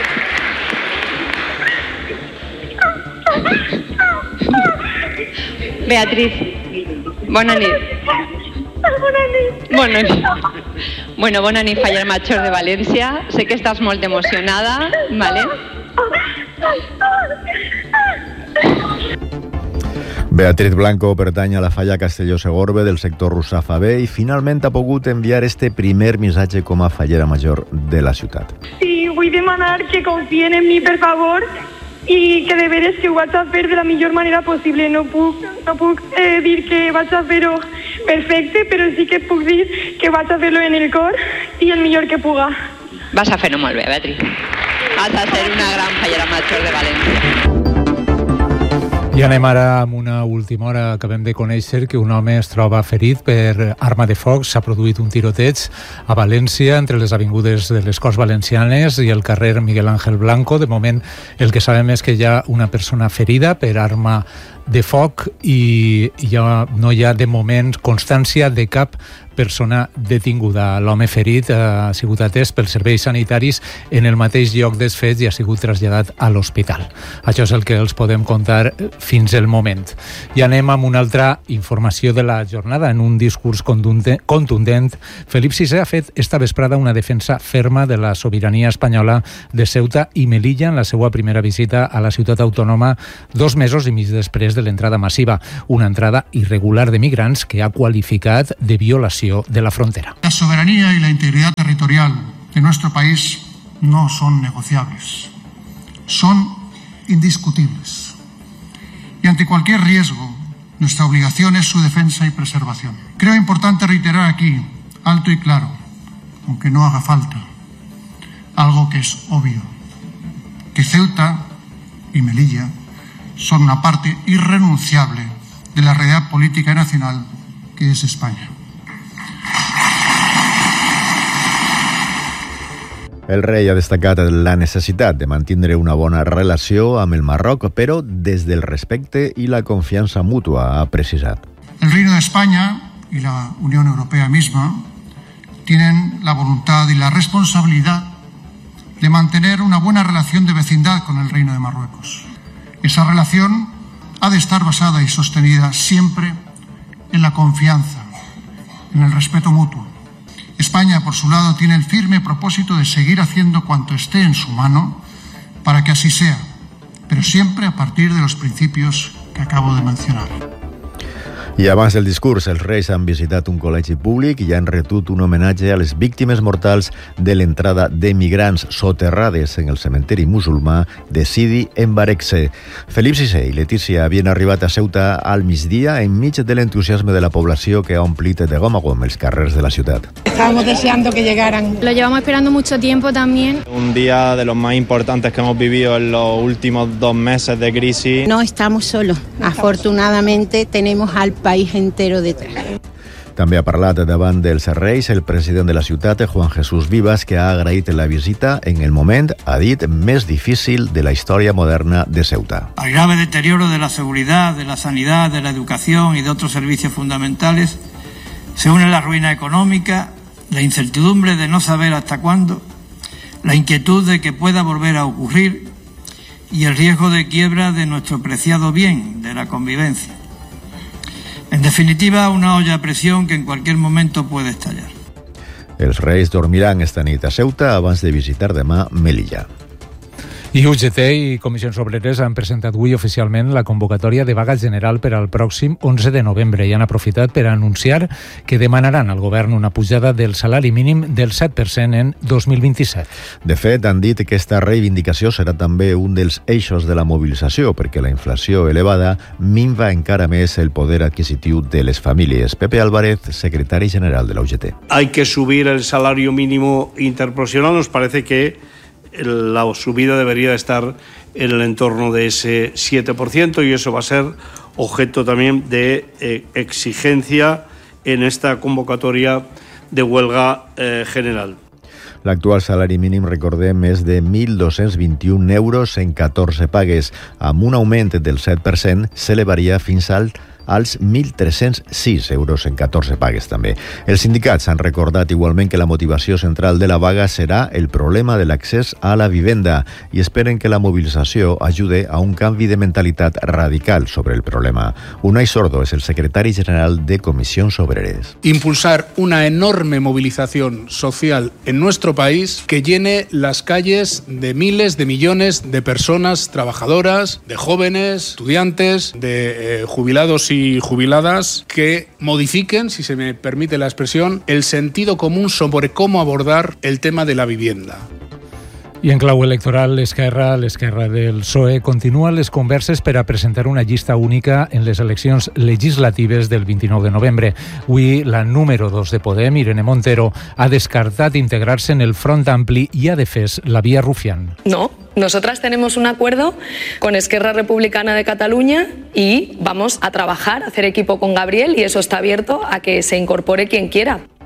Beatriz, bona nit. Bona nit. Bona nit. Bueno, bona nit, fallera mayor de València. Sé que estás molt emocionada, ¿vale? Beatriz Blanco pertany a la falla Castelló-Segorbe del sector Russafa B i finalment ha pogut enviar este primer missatge com a fallera major de la ciutat. Sí, vull demanar que confien en mi, per favor, i que de veres que ho vaig a fer de la millor manera possible. No puc, no puc eh, dir que vaig a fer-ho perfecte, però sí que puc dir que vaig a fer-lo en el cor i el millor que puga. Vas a fer-ho molt bé, Beatriz. Vas a ser una gran fallera major de València. I anem ara amb una última hora. Acabem de conèixer que un home es troba ferit per arma de foc. S'ha produït un tiroteig a València entre les avingudes de les Corts Valencianes i el carrer Miguel Ángel Blanco. De moment el que sabem és que hi ha una persona ferida per arma de foc i ja no hi ha de moment constància de cap persona detinguda. L'home ferit ha sigut atès pels serveis sanitaris en el mateix lloc dels fets i ha sigut traslladat a l'hospital. Això és el que els podem contar fins el moment. I anem amb una altra informació de la jornada. En un discurs contundent, Felip sisè ha fet esta vesprada una defensa ferma de la sobirania espanyola de Ceuta i Melilla en la seva primera visita a la ciutat autònoma dos mesos i mig després de l'entrada massiva, una entrada irregular de migrants que ha qualificat de violació de la frontera. La soberanía y la integridad territorial de nuestro país no son negociables, son indiscutibles. Y ante cualquier riesgo, nuestra obligación es su defensa y preservación. Creo importante reiterar aquí, alto y claro, aunque no haga falta, algo que es obvio, que Ceuta y Melilla son una parte irrenunciable de la realidad política nacional que es España. El rei ha destacat la necessitat de mantenir una bona relació amb el Marroc, però des del respecte i la confiança mútua, ha precisat. El Reino de España y la Unión Europea misma tienen la voluntad y la responsabilidad de mantener una buena relación de vecindad con el Reino de Marruecos. Esa relación ha de estar basada y sostenida siempre en la confianza, en el respeto mutuo. España, por su lado, tiene el firme propósito de seguir haciendo cuanto esté en su mano para que así sea, pero siempre a partir de los principios que acabo de mencionar. I abans del discurs, els reis han visitat un col·legi públic i han retut un homenatge a les víctimes mortals de l'entrada de migrants soterrades en el cementeri musulmà de Sidi en Barekse. Felip sisè i Letícia havien arribat a Ceuta al migdia enmig de l'entusiasme de la població que ha omplit de gom a gom els carrers de la ciutat. Estábamos deseando que llegaran. Lo llevamos esperando mucho tiempo también. Un día de los más importantes que hemos vivido en los últimos dos meses de crisis. No estamos solos. Afortunadamente tenemos al país entero detrás. També ha parlat davant dels reis el president de la ciutat, Juan Jesús Vivas, que ha agraït la visita en el moment, ha dit, més difícil de la història moderna de Ceuta. Al grave deterioro de la seguridad, de la sanidad, de la educación y de otros servicios fundamentales, se une la ruina económica, la incertidumbre de no saber hasta cuándo, la inquietud de que pueda volver a ocurrir y el riesgo de quiebra de nuestro preciado bien, de la convivencia. En definitiva, una olla a presión que en cualquier momento puede estallar. Els reis dormiran esta nit a Ceuta abans de visitar demà Melilla. I U G T i Comissions Obreres han presentat avui oficialment la convocatòria de vaga general per al pròxim onze de novembre i han aprofitat per anunciar que demanaran al govern una pujada del salari mínim del set per cent en dos mil vint-i-set. De fet, han dit que aquesta reivindicació serà també un dels eixos de la mobilització perquè la inflació elevada minva encara més el poder adquisitiu de les famílies. Pepe Álvarez, secretari general de la U G T. Hay que subir el salario mínimo interprofesional. Nos parece que la subida debería estar en el entorno de ese siete por ciento y eso va a ser objeto también de eh, exigencia en esta convocatoria de huelga eh, general. L'actual salari mínim, recordem, és de mil dos-cents vint-i-un euros en catorze pagues. Amb un augment del set per cent s'elevaria fins al als mil tres-cents sis euros en catorze pagues també. Els sindicats han recordat igualment que la motivació central de la vaga serà el problema de l'accés a la vivenda i esperen que la mobilització ajude a un canvi de mentalitat radical sobre el problema. Unai Sordo és el secretari general de Comissions Obreres. Impulsar una enorme movilización social en nuestro país que llene las calles de miles de millones de personas trabajadoras, de jóvenes, estudiantes, de eh, jubilados y y jubiladas que modifiquen, si se me permite la expresión, el sentido común sobre cómo abordar el tema de la vivienda. I en clau electoral, l'Esquerra, l'Esquerra del P S O E, continua les converses per a presentar una llista única en les eleccions legislatives del vint-i-nou de novembre. Avui, la número dos de Podem, Irene Montero, ha descartat integrar-se en el Front Ampli i ha defès la via Rufián. No, nosotras tenemos un acuerdo con Esquerra Republicana de Cataluña y vamos a trabajar, a hacer equipo con Gabriel y eso está abierto a que se incorpore quien quiera.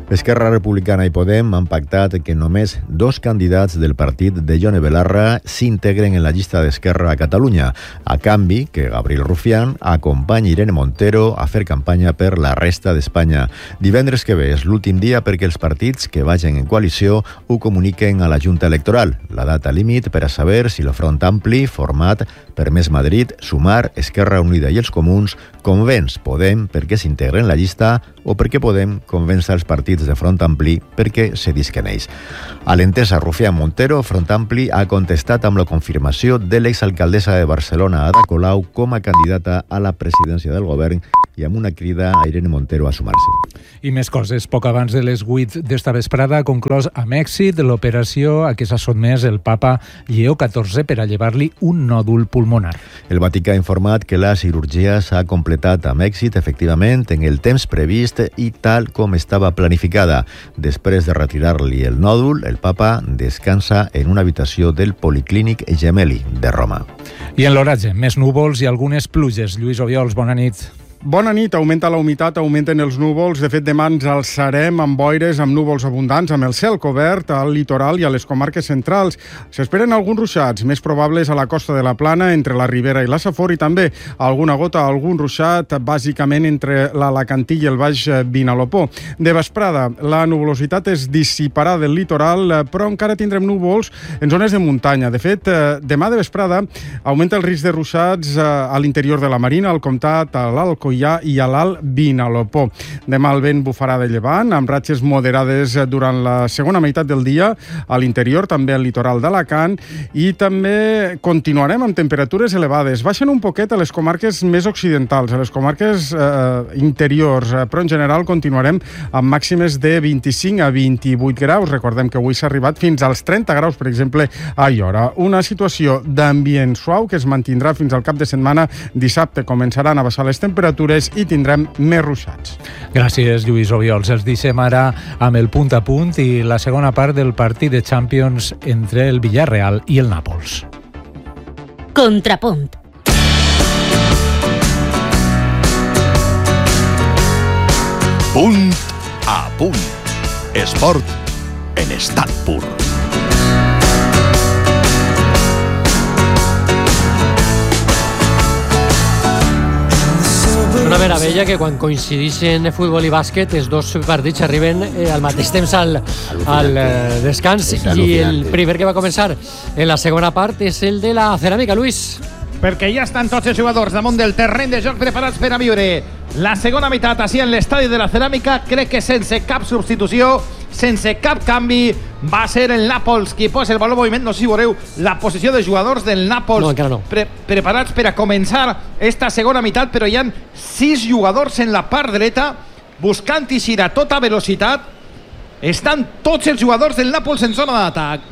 Esquerra Republicana i Podem han pactat que només dos candidats del partit de Yone Belarra s'integren en la llista d'Esquerra a Catalunya, a canvi que Gabriel Rufián acompanyi Irene Montero a fer campanya per la resta d'Espanya. Divendres que ve és l'últim dia perquè els partits que vagin en coalició ho comuniquen a la Junta Electoral, la data límit per a saber si el Front Ampli, format per Més Madrid, Sumar, Esquerra Unida i els Comuns, convenç Podem perquè s'integren en la llista o perquè Podem convença els partits de Front Ampli perquè cedisquen ells. A l'entesa Rufián Montero, Front Ampli ha contestat amb la confirmació de l'exalcaldessa de Barcelona, Ada Colau, com a candidata a la presidència del govern i amb una crida a Irene Montero a sumar-se. I més coses. Poc abans de les vuit d'esta vesprada ha conclòs amb èxit l'operació a què s'ha sotmès el papa Lleó catorze per a llevar-li un nòdul pulmonar. El Vaticà ha informat que la cirurgia s'ha completat amb èxit, efectivament, en el temps previst i tal com estava planificada. Després de retirar-li el nòdul, el papa descansa en una habitació del Policlínic Gemelli de Roma. I en l'oratge, més núvols i algunes pluges. Lluís Obiols, bona nit. Bona nit. Augmenta la humitat, augmenten els núvols. De fet, demà ens alçarem amb boires, amb núvols abundants, amb el cel cobert al litoral i a les comarques centrals. S'esperen alguns ruixats, més probables a la costa de la Plana, entre la Ribera i la Safor, i també alguna gota, algun ruixat, bàsicament entre l'Alacantí i el Baix Vinalopó. De vesprada, la nuvolositat es dissiparà del litoral, però encara tindrem núvols en zones de muntanya. De fet, demà de vesprada augmenta el risc de ruixats a l'interior de la Marina, al Comtat, a l'Alcoià i a l'Alt Vinalopó. Demà el vent bufarà de llevant, amb ratxes moderades durant la segona meitat del dia, a l'interior, també al litoral d'Alacant, i també continuarem amb temperatures elevades. Baixen un poquet a les comarques més occidentals, a les comarques eh, interiors, però en general continuarem amb màximes de vint-i-cinc a vint-i-vuit graus. Recordem que avui s'ha arribat fins als trenta graus, per exemple, a Iora. Una situació d'ambient suau que es mantindrà fins al cap de setmana. Dissabte començaran a baixar les temperatures i tindrem més ruixats. Gràcies, Lluís Obiols. Els deixem ara amb el punt a punt i la segona part del partit de Champions entre el Villarreal i el Nàpols. Contrapunt. Punt a punt. Esport en estat pur. Una meravella que quan coincideixen futbol i bàsquet els dos partits arriben eh, al mateix temps al, al eh, descans, i el primer que va començar en la segona part és el de la ceràmica, Luis. Perquè ja estan tots els jugadors damunt del terreny de joc preparats per a viure la segona meitat així en l'estadi de la ceràmica. Crec que sense cap substitució, sense cap canvi, va ser el Nàpols qui posa el valor en moviment. No sé si veureu la posició de jugadors del Nàpols, no, encara no. pre preparats per a començar esta segona meitat, però hi ha sis jugadors en la part dreta buscant eixir a tota velocitat. Estan tots els jugadors del Nàpols en zona d'atac.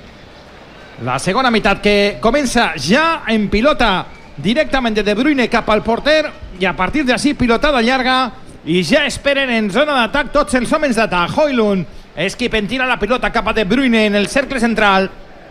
La segona meitat que comença ja en pilota directament de De Bruyne cap al porter, i a partir d'ací pilotada llarga, i ja esperen en zona d'atac tots els homes d'atac. Højlund és qui pentina la pilota cap a De Bruyne en el cercle central.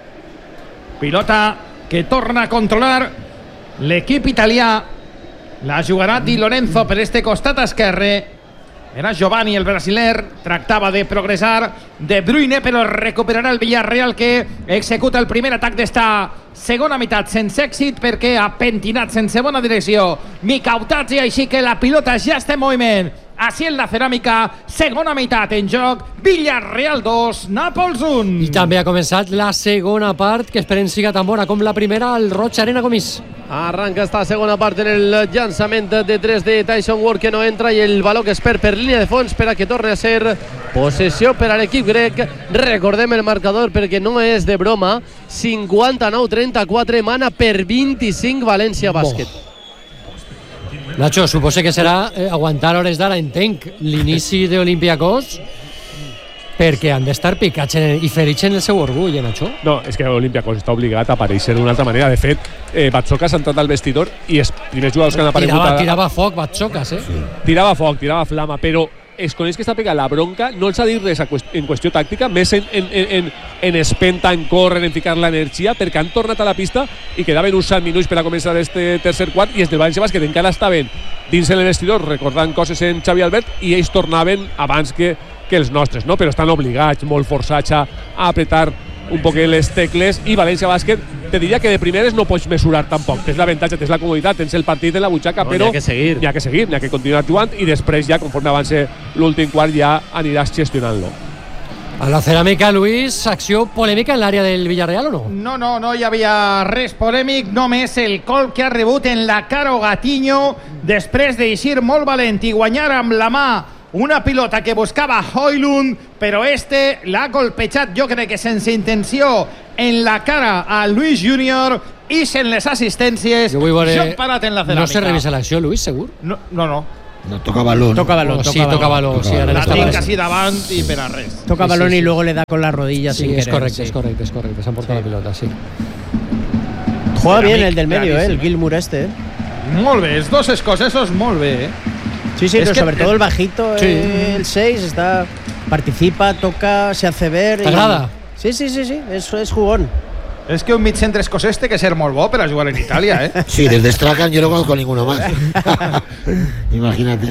Pilota que torna a controlar l'equip italià. La jugarà Di Lorenzo per este costat esquerre. Era Giovanni, el brasiler, tractava de progressar. De Bruyne, però recuperarà el Villarreal, que executa el primer atac d'esta segona meitat sense èxit perquè ha pentinat sense bona direcció Mikautadze, així que la pilota ja està en moviment. Així en la ceràmica, segona meitat en joc, Villarreal dos, Nàpols un. I també ha començat la segona part, que esperem siga tan bona com la primera al Roig Arena Comís. Arranca esta segona part en el llançament de tres de Tyson Ward, que no entra, i el valor que es perd per línia de fons per a que torni a ser possessió per a l'equip grec. Recordem el marcador perquè no és de broma. cinquanta-nou trenta-quatre, mana per vint-i-cinc València Bàsquet. Nacho, suposo que serà eh, aguantar hores d'ara, entenc, l'inici d'Olympiacos, perquè han d'estar picats i ferits en el seu orgull, eh, Nacho? No, és que Olympiacos està obligat a aparèixer d'una altra manera. De fet, eh, Batsocas ha entrat al vestidor i els primers jugadors que han aparegut... Tirava, a... tirava foc, Batsocas, eh? Sí. Tirava foc, tirava flama, però es coneix que està pegant la bronca, no els ha dit res en qüestió tàctica, més en, en, en, en espenta, en córrer, en ficar l'energia, perquè han tornat a la pista i quedaven uns set minuts per a començar este tercer quart, i els del València Bàsquet encara estaven dins el vestidor recordant coses en Xavi Albert, i ells tornaven abans que que els nostres, no? Però estan obligats, molt forçats a, a apretar un poquet les tecles, i València Bàsquet te diria que de primeres no pots mesurar tampoc, tens l'avantatge, tens la comoditat, tens el partit en la butxaca, no, però n'hi ha que seguir, n'hi ha que seguir, n'hi ha que continuar jugant, i després ja, conforme avance l'últim quart, ja aniràs gestionant-lo. A la ceràmica, Luis, acció polèmica en l'àrea del Villarreal o no? No, no, no hi havia res polèmic, només el colp que ha rebut en la cara Gatiño després d'eixir molt valent i guanyar amb la mà una pilota que buscava Højlund, però este l'ha golpejat, jo crec que sense intenció, en la cara a Luis Junior, i en les assistències. Jo vull veure... Joc parat en la ceràmica. No se revisa l'acció, Luis, segur? No, no, no. No, toca balón. Toca balón, oh, toca sí, balón. toca balón. Toca Sí, balón. La tinc casi davant i per a res. Toca sí, balón sí, y sí. luego le da con la rodilla Sí, sin es querer. correcto, sí. es correcto, es correcto. Se han portado Sí. la pelota, sí. Juega Ceràmic, bien el del medio, eh, el Gilmour este. Eh. Molt bé, els dos escocesos molt bé, eh? Sí, sí, Es pero que- sobre todo el bajito, Sí. eh, el seis, está, participa, toca, se hace ver. ¿Te agrada? Sí, sí, sí, sí, eso es jugón. És que un mig centre escocès té que ser molt bo per a jugar en Itàlia, eh? Sí, desde Strachan yo no conozco ninguno más. Imagínate.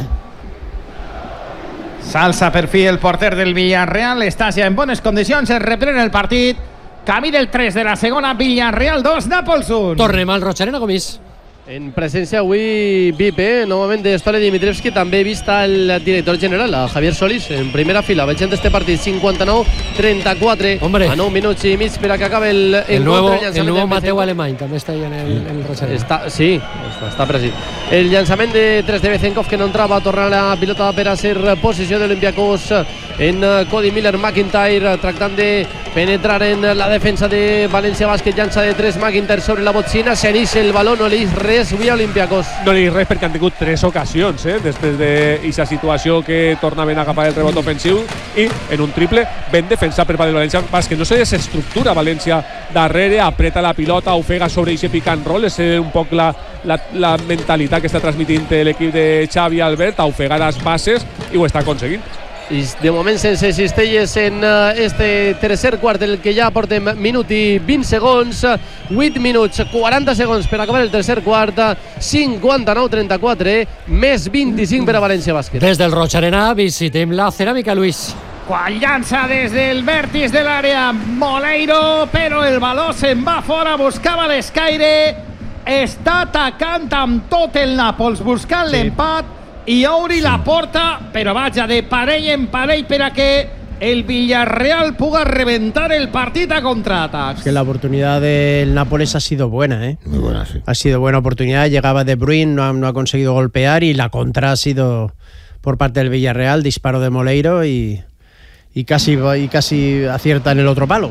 S'alça per fi el porter del Villarreal, està ja en bones condicions, es reprèn el partit, camí del tres de la segona, Villarreal dos, Nàpols un. Tornem al Rocharena, Gomis. En presència avui V I P, eh? novament de Stole Dimitrievski, també he vist el director general, a Javier Solís, en primera fila, veient este partit, cinquanta-nou trenta-quatre, Hombre. a nou minuts i mig per a que acabe el, El nuevo, llançament el nuevo de Mateu Vicente. Alemany també està ahí en el, en el Rocharena. Està, sí, està, està present. El llançament de tres de Bezenkov, que no entrava, tornar la pilota per a ser posició d'Olympiacos en Cody Miller. McIntyre tractant de penetrar en la defensa de València Bàsquet, llança de tres McIntyre sobre la botzina, s'enixa el baló, no li és res avui a Olympiacos. No li dic res perquè han tingut tres ocasions, eh? Després d'aquesta situació que tornaven a agafar el rebot ofensiu, i en un triple ben defensat per part del València Bàsquet. No se desestructura València darrere, apreta la pilota, ofega sobre aquest pick and roll. És un poc la, la, la mentalitat que està transmitint l'equip de Xavi Albert, a ofegar les bases, i ho està aconseguint. I de moment sense cistelles en este tercer quart, el que ja portem minut i vint segons, vuit minuts, quaranta segons per acabar el tercer quart, cinquanta-nou trenta-quatre, més vint-i-cinc per a València Bàsquet. Des del Rocharena visitem la ceràmica, Luis. Quan llança des del vèrtex de l'àrea Moleiro, però el baló se'n va fora, buscava l'escaire, està atacant amb tot el Nàpols, buscant sí. l'empat, i obri sí. la porta, però vaja, de parell en parell per a que el Villarreal puga reventar el partit a contraatacs. Es que la oportunidad del Nápoles ha sido buena, ¿eh? Muy buena, sí. Ha sido buena oportunidad, llegaba De Bruyne, no ha, no ha conseguido golpear, y la contra ha sido por parte del Villarreal, disparo de Moleiro y, y, casi, y casi acierta en el otro palo.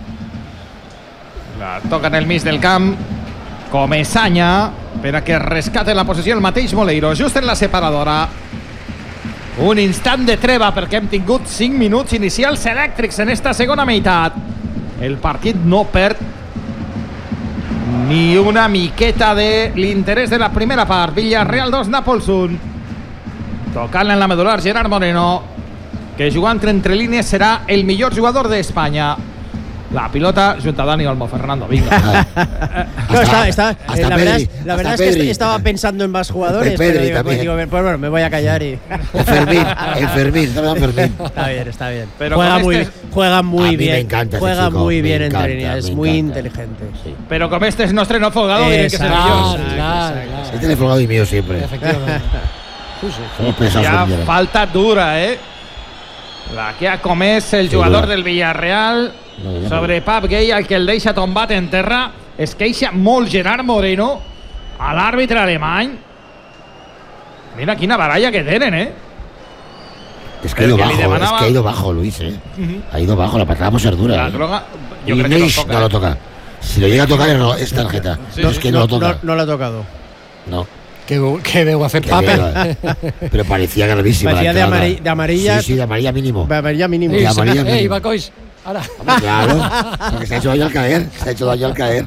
La toca en el mig del camp, Comesaña, per a que rescate la possessió el mateix Moleiro, just en la separadora. Un instant de treva perquè hem tingut cinc minuts inicials elèctrics en esta segona meitat. El partit no perd ni una miqueta de l'interès de la primera part. Villarreal dos, Nàpols un. Tocant en la medular Gerard Moreno, que jugant entre línies serà el millor jugador d'Espanya. La pilota junto a Dani Olmo, Fernando, venga. No, está, está, hasta la verdad, Pedri, es, la verdad es Pedri. que estaba pensando en más jugadores, Pedri pero digo, también. pues, digo, pues bueno, me voy a callar y... Fermín, el Fermín, está hablando Fermín. Está bien, está bien. Pero juega, con muy, este- juega A muy mí bien, me encanta ese juega chico, muy me bien encanta, entre líneas, es me muy encanta. inteligente. Sí. Pero como este es nuestro enfogado, tiene que ser Exacto, yo. exacto, Claro, exacto. claro. Este le folgado y mío siempre. Efectivamente. Somos pesados Ya con mierda. falta dura, eh? La que ha comès el jugador dura. del Villarreal No, no, no. sobre Pap Gay, el que el deixa tombat en terra. Es queixa molt Gerard Moreno a l'àrbitre alemany. Mira quina baralla que tenen, eh? Es que ha ido El que le bajo, es demanaba- que ha ido bajo, Luis, eh. Ujú. Ha ido bajo, la patada va a ser dura. La eh. droga, Y yo creo que lo Nish toca. no lo toca. Si lo llega a tocar es- es tarjeta. Sí, no, sí. es que no, lo toca. No, no lo ha tocado. No. Que, que veu a fer Que paper. veo, pero parecía gravísima. Parecía la de, entrada. amari- de amarilla, Sí, sí, de amarilla mínimo. de amarilla mínimo. Sí, amarilla Ey, mínimo. Bacois. Ahora. Hombre, claro. Porque se ha hecho daño al caer. Se ha hecho daño al caer.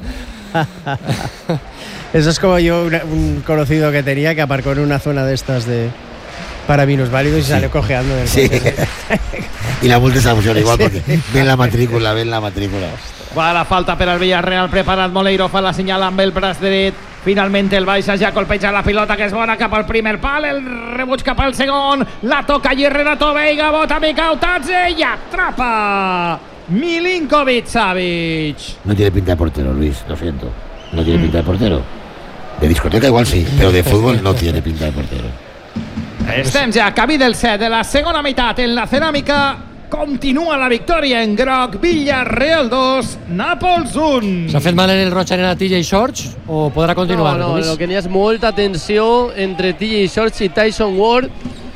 Eso es como yo, una- un conocido que tenía que aparcó en una zona de estas de para minusválidos y salió cojeando del Sí. coche. Y la multa se funciona igual porque ven la matrícula, ven la matrícula. Va la falta per al Villarreal, preparat Moleiro, fa la senyal amb el braç dret, Finalmente el Baixa ja colpeja la pilota, que és bona, cap al primer pal, el rebuig cap al segon, la toca allí Renato Veiga, bota Mikautadze i atrapa Milinkovic Savic. No tiene pinta de portero, Luis, lo siento. No tiene pinta de portero. De discoteca igual sí, pero de fútbol no tiene pinta de portero. Estem ja a camí del set de la segona meitat. En la ceràmica continua la victòria en groc. Villarreal dos, Nàpols un. S'ha fet mal en el Roig Arena T J Shorts o podrà continuar? No, no, el que n'hi ha és molta tensió entre T J Shorts i Tyson Ward,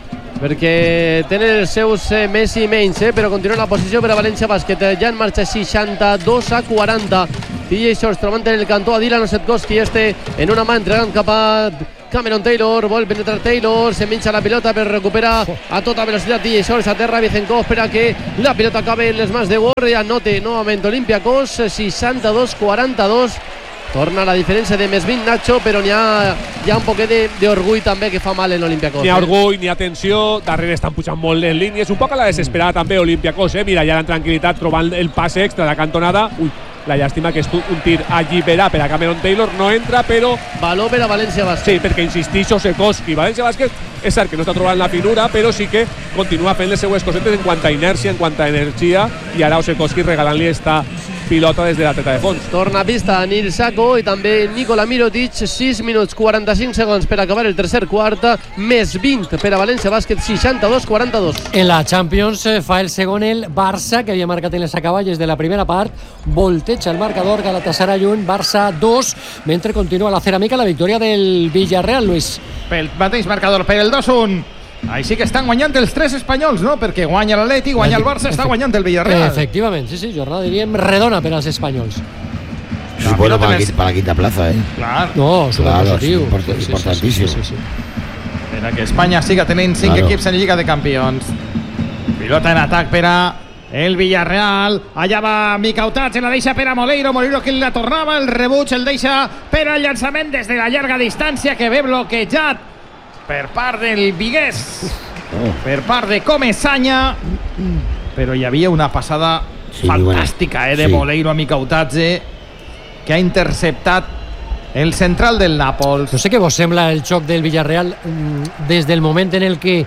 perquè tenen els seus eh, més i menys, eh? Però continua la posició per a València Bàsquet. Ja en marxa seixanta-dos a quaranta. T J Shorts trobant en el cantó a Dylan Osetkowski, este en una mà entregant cap a Cameron Taylor, vol penetrar Taylor, se minxa la pilota per recuperar a tota velocitat T J Shorts, a terra Vicenkov, espera que la pilota acabe en les mans de Ward i anote novament Olympiacos, seixanta-dos quaranta-dos. Torna la diferència de més vint, Nacho, però n'hi ha, hi ha un poquet d'orgull també que fa mal en Olympiacos. N'hi ha orgull, n'hi ha tensió, darrere estan pujant molt les línies, un poc a la desesperada també Olympiacos, eh? Mira, ja la tranquil·litat trobant el passe extra de cantonada. Ui, la llàstima que és un tir alliberat per a Cameron Taylor, no entra, però... Valor per a València Bàsquet. Sí, perquè insistix Osetkowski. València Bàsquet és cert que no està trobant la finura, però sí que continua fent les seues cosetes en quant a inèrcia, en quant a energia, i ara Osetkowski regalant-li esta pilota des de la teta de fons. Torna a pista Nil Sako i també Nikola Mirotic, sis minuts quaranta-cinc segons per acabar el tercer quart, més vint per a València Bàsquet, seixanta-dos quaranta-dos. En la Champions eh, fa el segon el Barça, que havia marcat en les acaballes de la primera part, volteja el marcador, Galatasaray un, Barça dos, mentre continua la ceràmica, la victòria del Villarreal, Luis. Pel mateix marcador, per el dos un. Així que estan guanyant els tres espanyols, no? Perquè guanya l'Atleti, guanya el Barça, està guanyant el Villarreal. Efectivament, sí, sí, jornada diríem redona per als espanyols. Eso es bueno para, para la quinta plaza, ¿eh? Claro. No, claro, es positiu. import Sí, importantísimo. sí, sí, sí, sí. Per a que Espanya siga tenint cinc Claro. equips en Lliga de Campions. Pilota en atac per a el Villarreal. Allà va Mikautadze, la deixa per a Moleiro. Moleiro que la tornava, el rebuig el deixa per al llançament des de la llarga distància, que ve bloquejat per part del Vigués, oh. per part de Comesaña, però hi havia una passada sí, fantàstica eh, de sí. Moleiro a Mikautadze, que ha interceptat el central del Nàpols. No sé què vos sembla el xoc del Villarreal des del moment en el que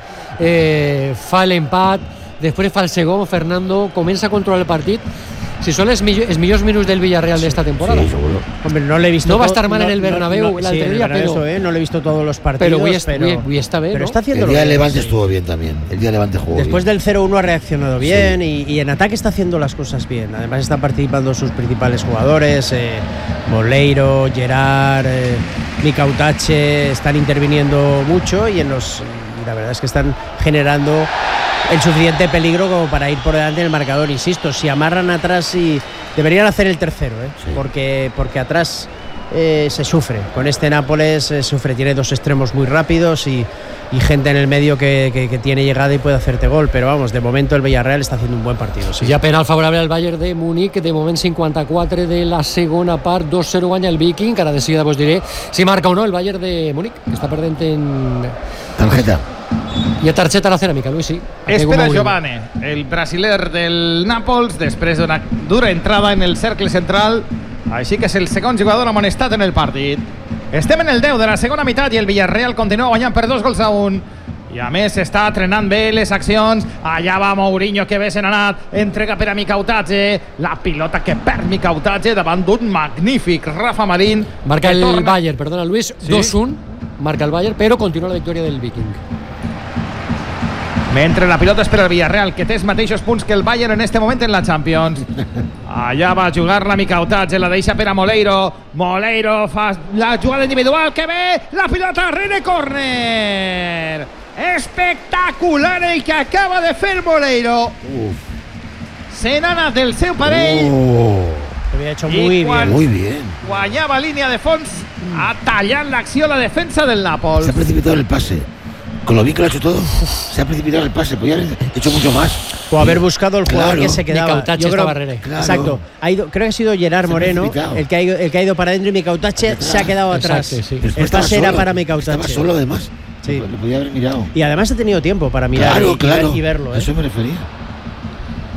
eh, fa l'empat, després fa el segon, Fernando comença a controlar el partit. Si son los, mill els millors minuts del Villarreal de esta temporada. Sí, seguro. Hombre, no le he visto. No va a estar mal no, en el Bernabéu no, no, el sí, otro día, pero. Eso, ¿eh? No le he visto todos los partidos. Pero hoy, es, pero, hoy, hoy está bien. Pero ¿no? está haciendo el día de bien, Levante sí. estuvo bien también. El día de Levante jugó Después bien. del cero uno ha reaccionado bien sí. y, y en ataque está haciendo las cosas bien. Además, están participando sus principales jugadores: eh, Moleiro, Gerard, eh, Mikautadze. Están interviniendo mucho y en los. Y la verdad es que están generando el suficiente peligro como para ir por delante del marcador. Insisto, si amarran atrás y deberían hacer el tercero, ¿eh? sí. porque, porque atrás eh, se sufre. Con este Nápoles se sufre, tiene dos extremos muy rápidos y, y gente en el medio que, que, que tiene llegada y puede hacerte gol. Pero vamos, de momento el Villarreal está haciendo un buen partido. Sí. Ja penal favorable al Bayern de Múnich, de moment cinquanta-quatre de la segona part, dos cero guanya el Viking, ara de seguida vos diré si marca o no el Bayern de Múnich, que està perdent en... Tarjeta. Hi ha targeta a la ceràmica, Luis, sí. Espera Giovane, el brasiler del Nàpols, després d'una dura entrada en el cercle central, així que és el segon jugador amonestat en el partit. Estem en el deu de la segona meitat i el Villarreal continua guanyant per dos gols a un. I a més està trenant bé les accions. Allà va Mourinho, que bé se n'ha anat, entrega per a Mikautadze, la pilota que perd Mikautadze davant d'un magnífic Rafa Marín. Marca el torna... Bayern, perdona Luis, sí. dos un, marca el Bayern, però continua la victòria del Viking. Mentre la pilota és per al Villarreal, que té els mateixos punts que el Bayern en este moment en la Champions. Allà va a jugar la Mikautadze, la deixa per a Moleiro. Moleiro fa la jugada individual, que bé, la pilota rere córner. Espectacular el que acaba de fer Moleiro. Uf. Se n'ha anat del seu parell. Oh. Lo había hecho muy bien. Muy bien. Guanyava línia de fons, ha tallat l'acció la defensa del Nàpols. Se ha precipitado el pase. Con lo bien que lo ha hecho todo, se ha precipitado el pase, podía haber hecho mucho más. O haber buscado el jugador claro. que se quedaba. Mikautadze creo, barrera. Claro. Exacto. Ha ido, creo que ha sido Gerard Moreno el que, ha ido, el que ha ido para adentro y Mikautadze se ha quedado atrás. Exacto, sí. El pase era para Mikautadze. Estaba solo además. Sí. Lo podía haber mirado. Y además ha tenido tiempo para mirar claro, y, claro. y verlo. ¿eh? Eso me refería.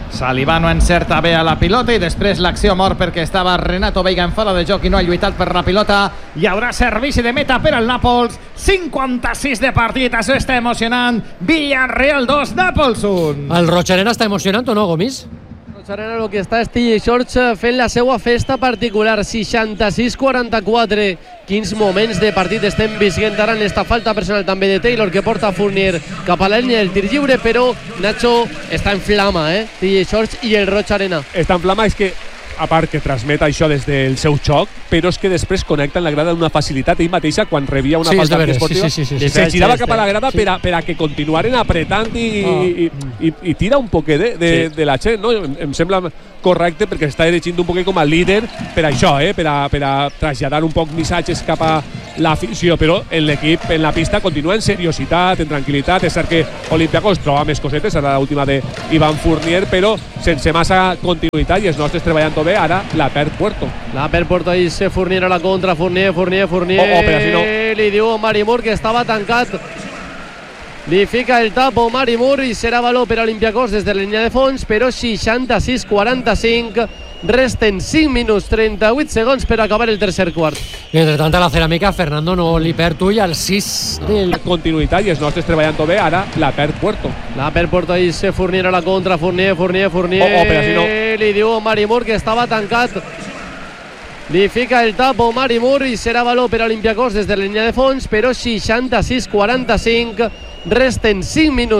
Salivano encerta bé a la pilota i després l'acció mort perquè estava Renato Veiga en fora de joc i no ha lluitat per la pilota. Hi haurà servici de meta per al Nàpols. cinquanta-sis de partit, això està emocionant. Villarreal dos, Nàpols un. El Rocharena està emocionant o no, Gomis? Rocharena el que està és T J Shorts fent la seva festa particular. seixanta-sis quaranta-quatre. Quins moments de partit estem visquent ara en esta falta personal també de Taylor, que porta Fournier cap a la línia del tir lliure, però Nacho està en flama, eh? T J Shorts i el Rocharena. Està en flama, és que a part que transmet això des del seu xoc, però és que després connecta en la grada d'una facilitat ell mateixa quan rebia una sí, falta veres, esportiva. Sí, sí, sí, sí. Se girava cap a la grada sí. per, a, per a que continuaren apretant i, oh. i, i, i tira un poquet de, de, sí. de la gent, no? Em, em sembla correcte perquè està dirigint un poquet com a líder per això, eh? per, a, per a traslladar un poc missatges cap a l'afició, però en l'equip, en la pista, continua en seriositat, en tranquil·litat. És cert que Olympiacos troba més cosetes, ara l'última d'Ivan Fournier, però sense massa continuïtat, i els nostres treballant bé, ara la perd Puerto. La perd Puerto i se Fournier a la contra, Fournier, Fournier, Fournier. Oh, oh, però si no... Li diu Mari Moore que estava tancat. Li fica el tapo Mari Moore i serà valor per a Olympiacos des de la línia de fons, però seixanta-sis quaranta-cinc. Resten cinc minuts trenta-vuit segons per acabar el tercer quart. I entre tant a la ceràmica, Fernando no li perd ull al sis del... Continuïtat i els nostres treballant bé, ara la perd Puerto. La perd Puerto i se Fournier a la contra, Fournier, Fournier, Fournier. Oh, oh, però si no... Li diu Mari Moore que estava tancat. Li fica el tapo Mari Moore i serà valor per a Olympiacos des de la línia de fons, però seixanta-sis quaranta-cinc. Resten cinc minuts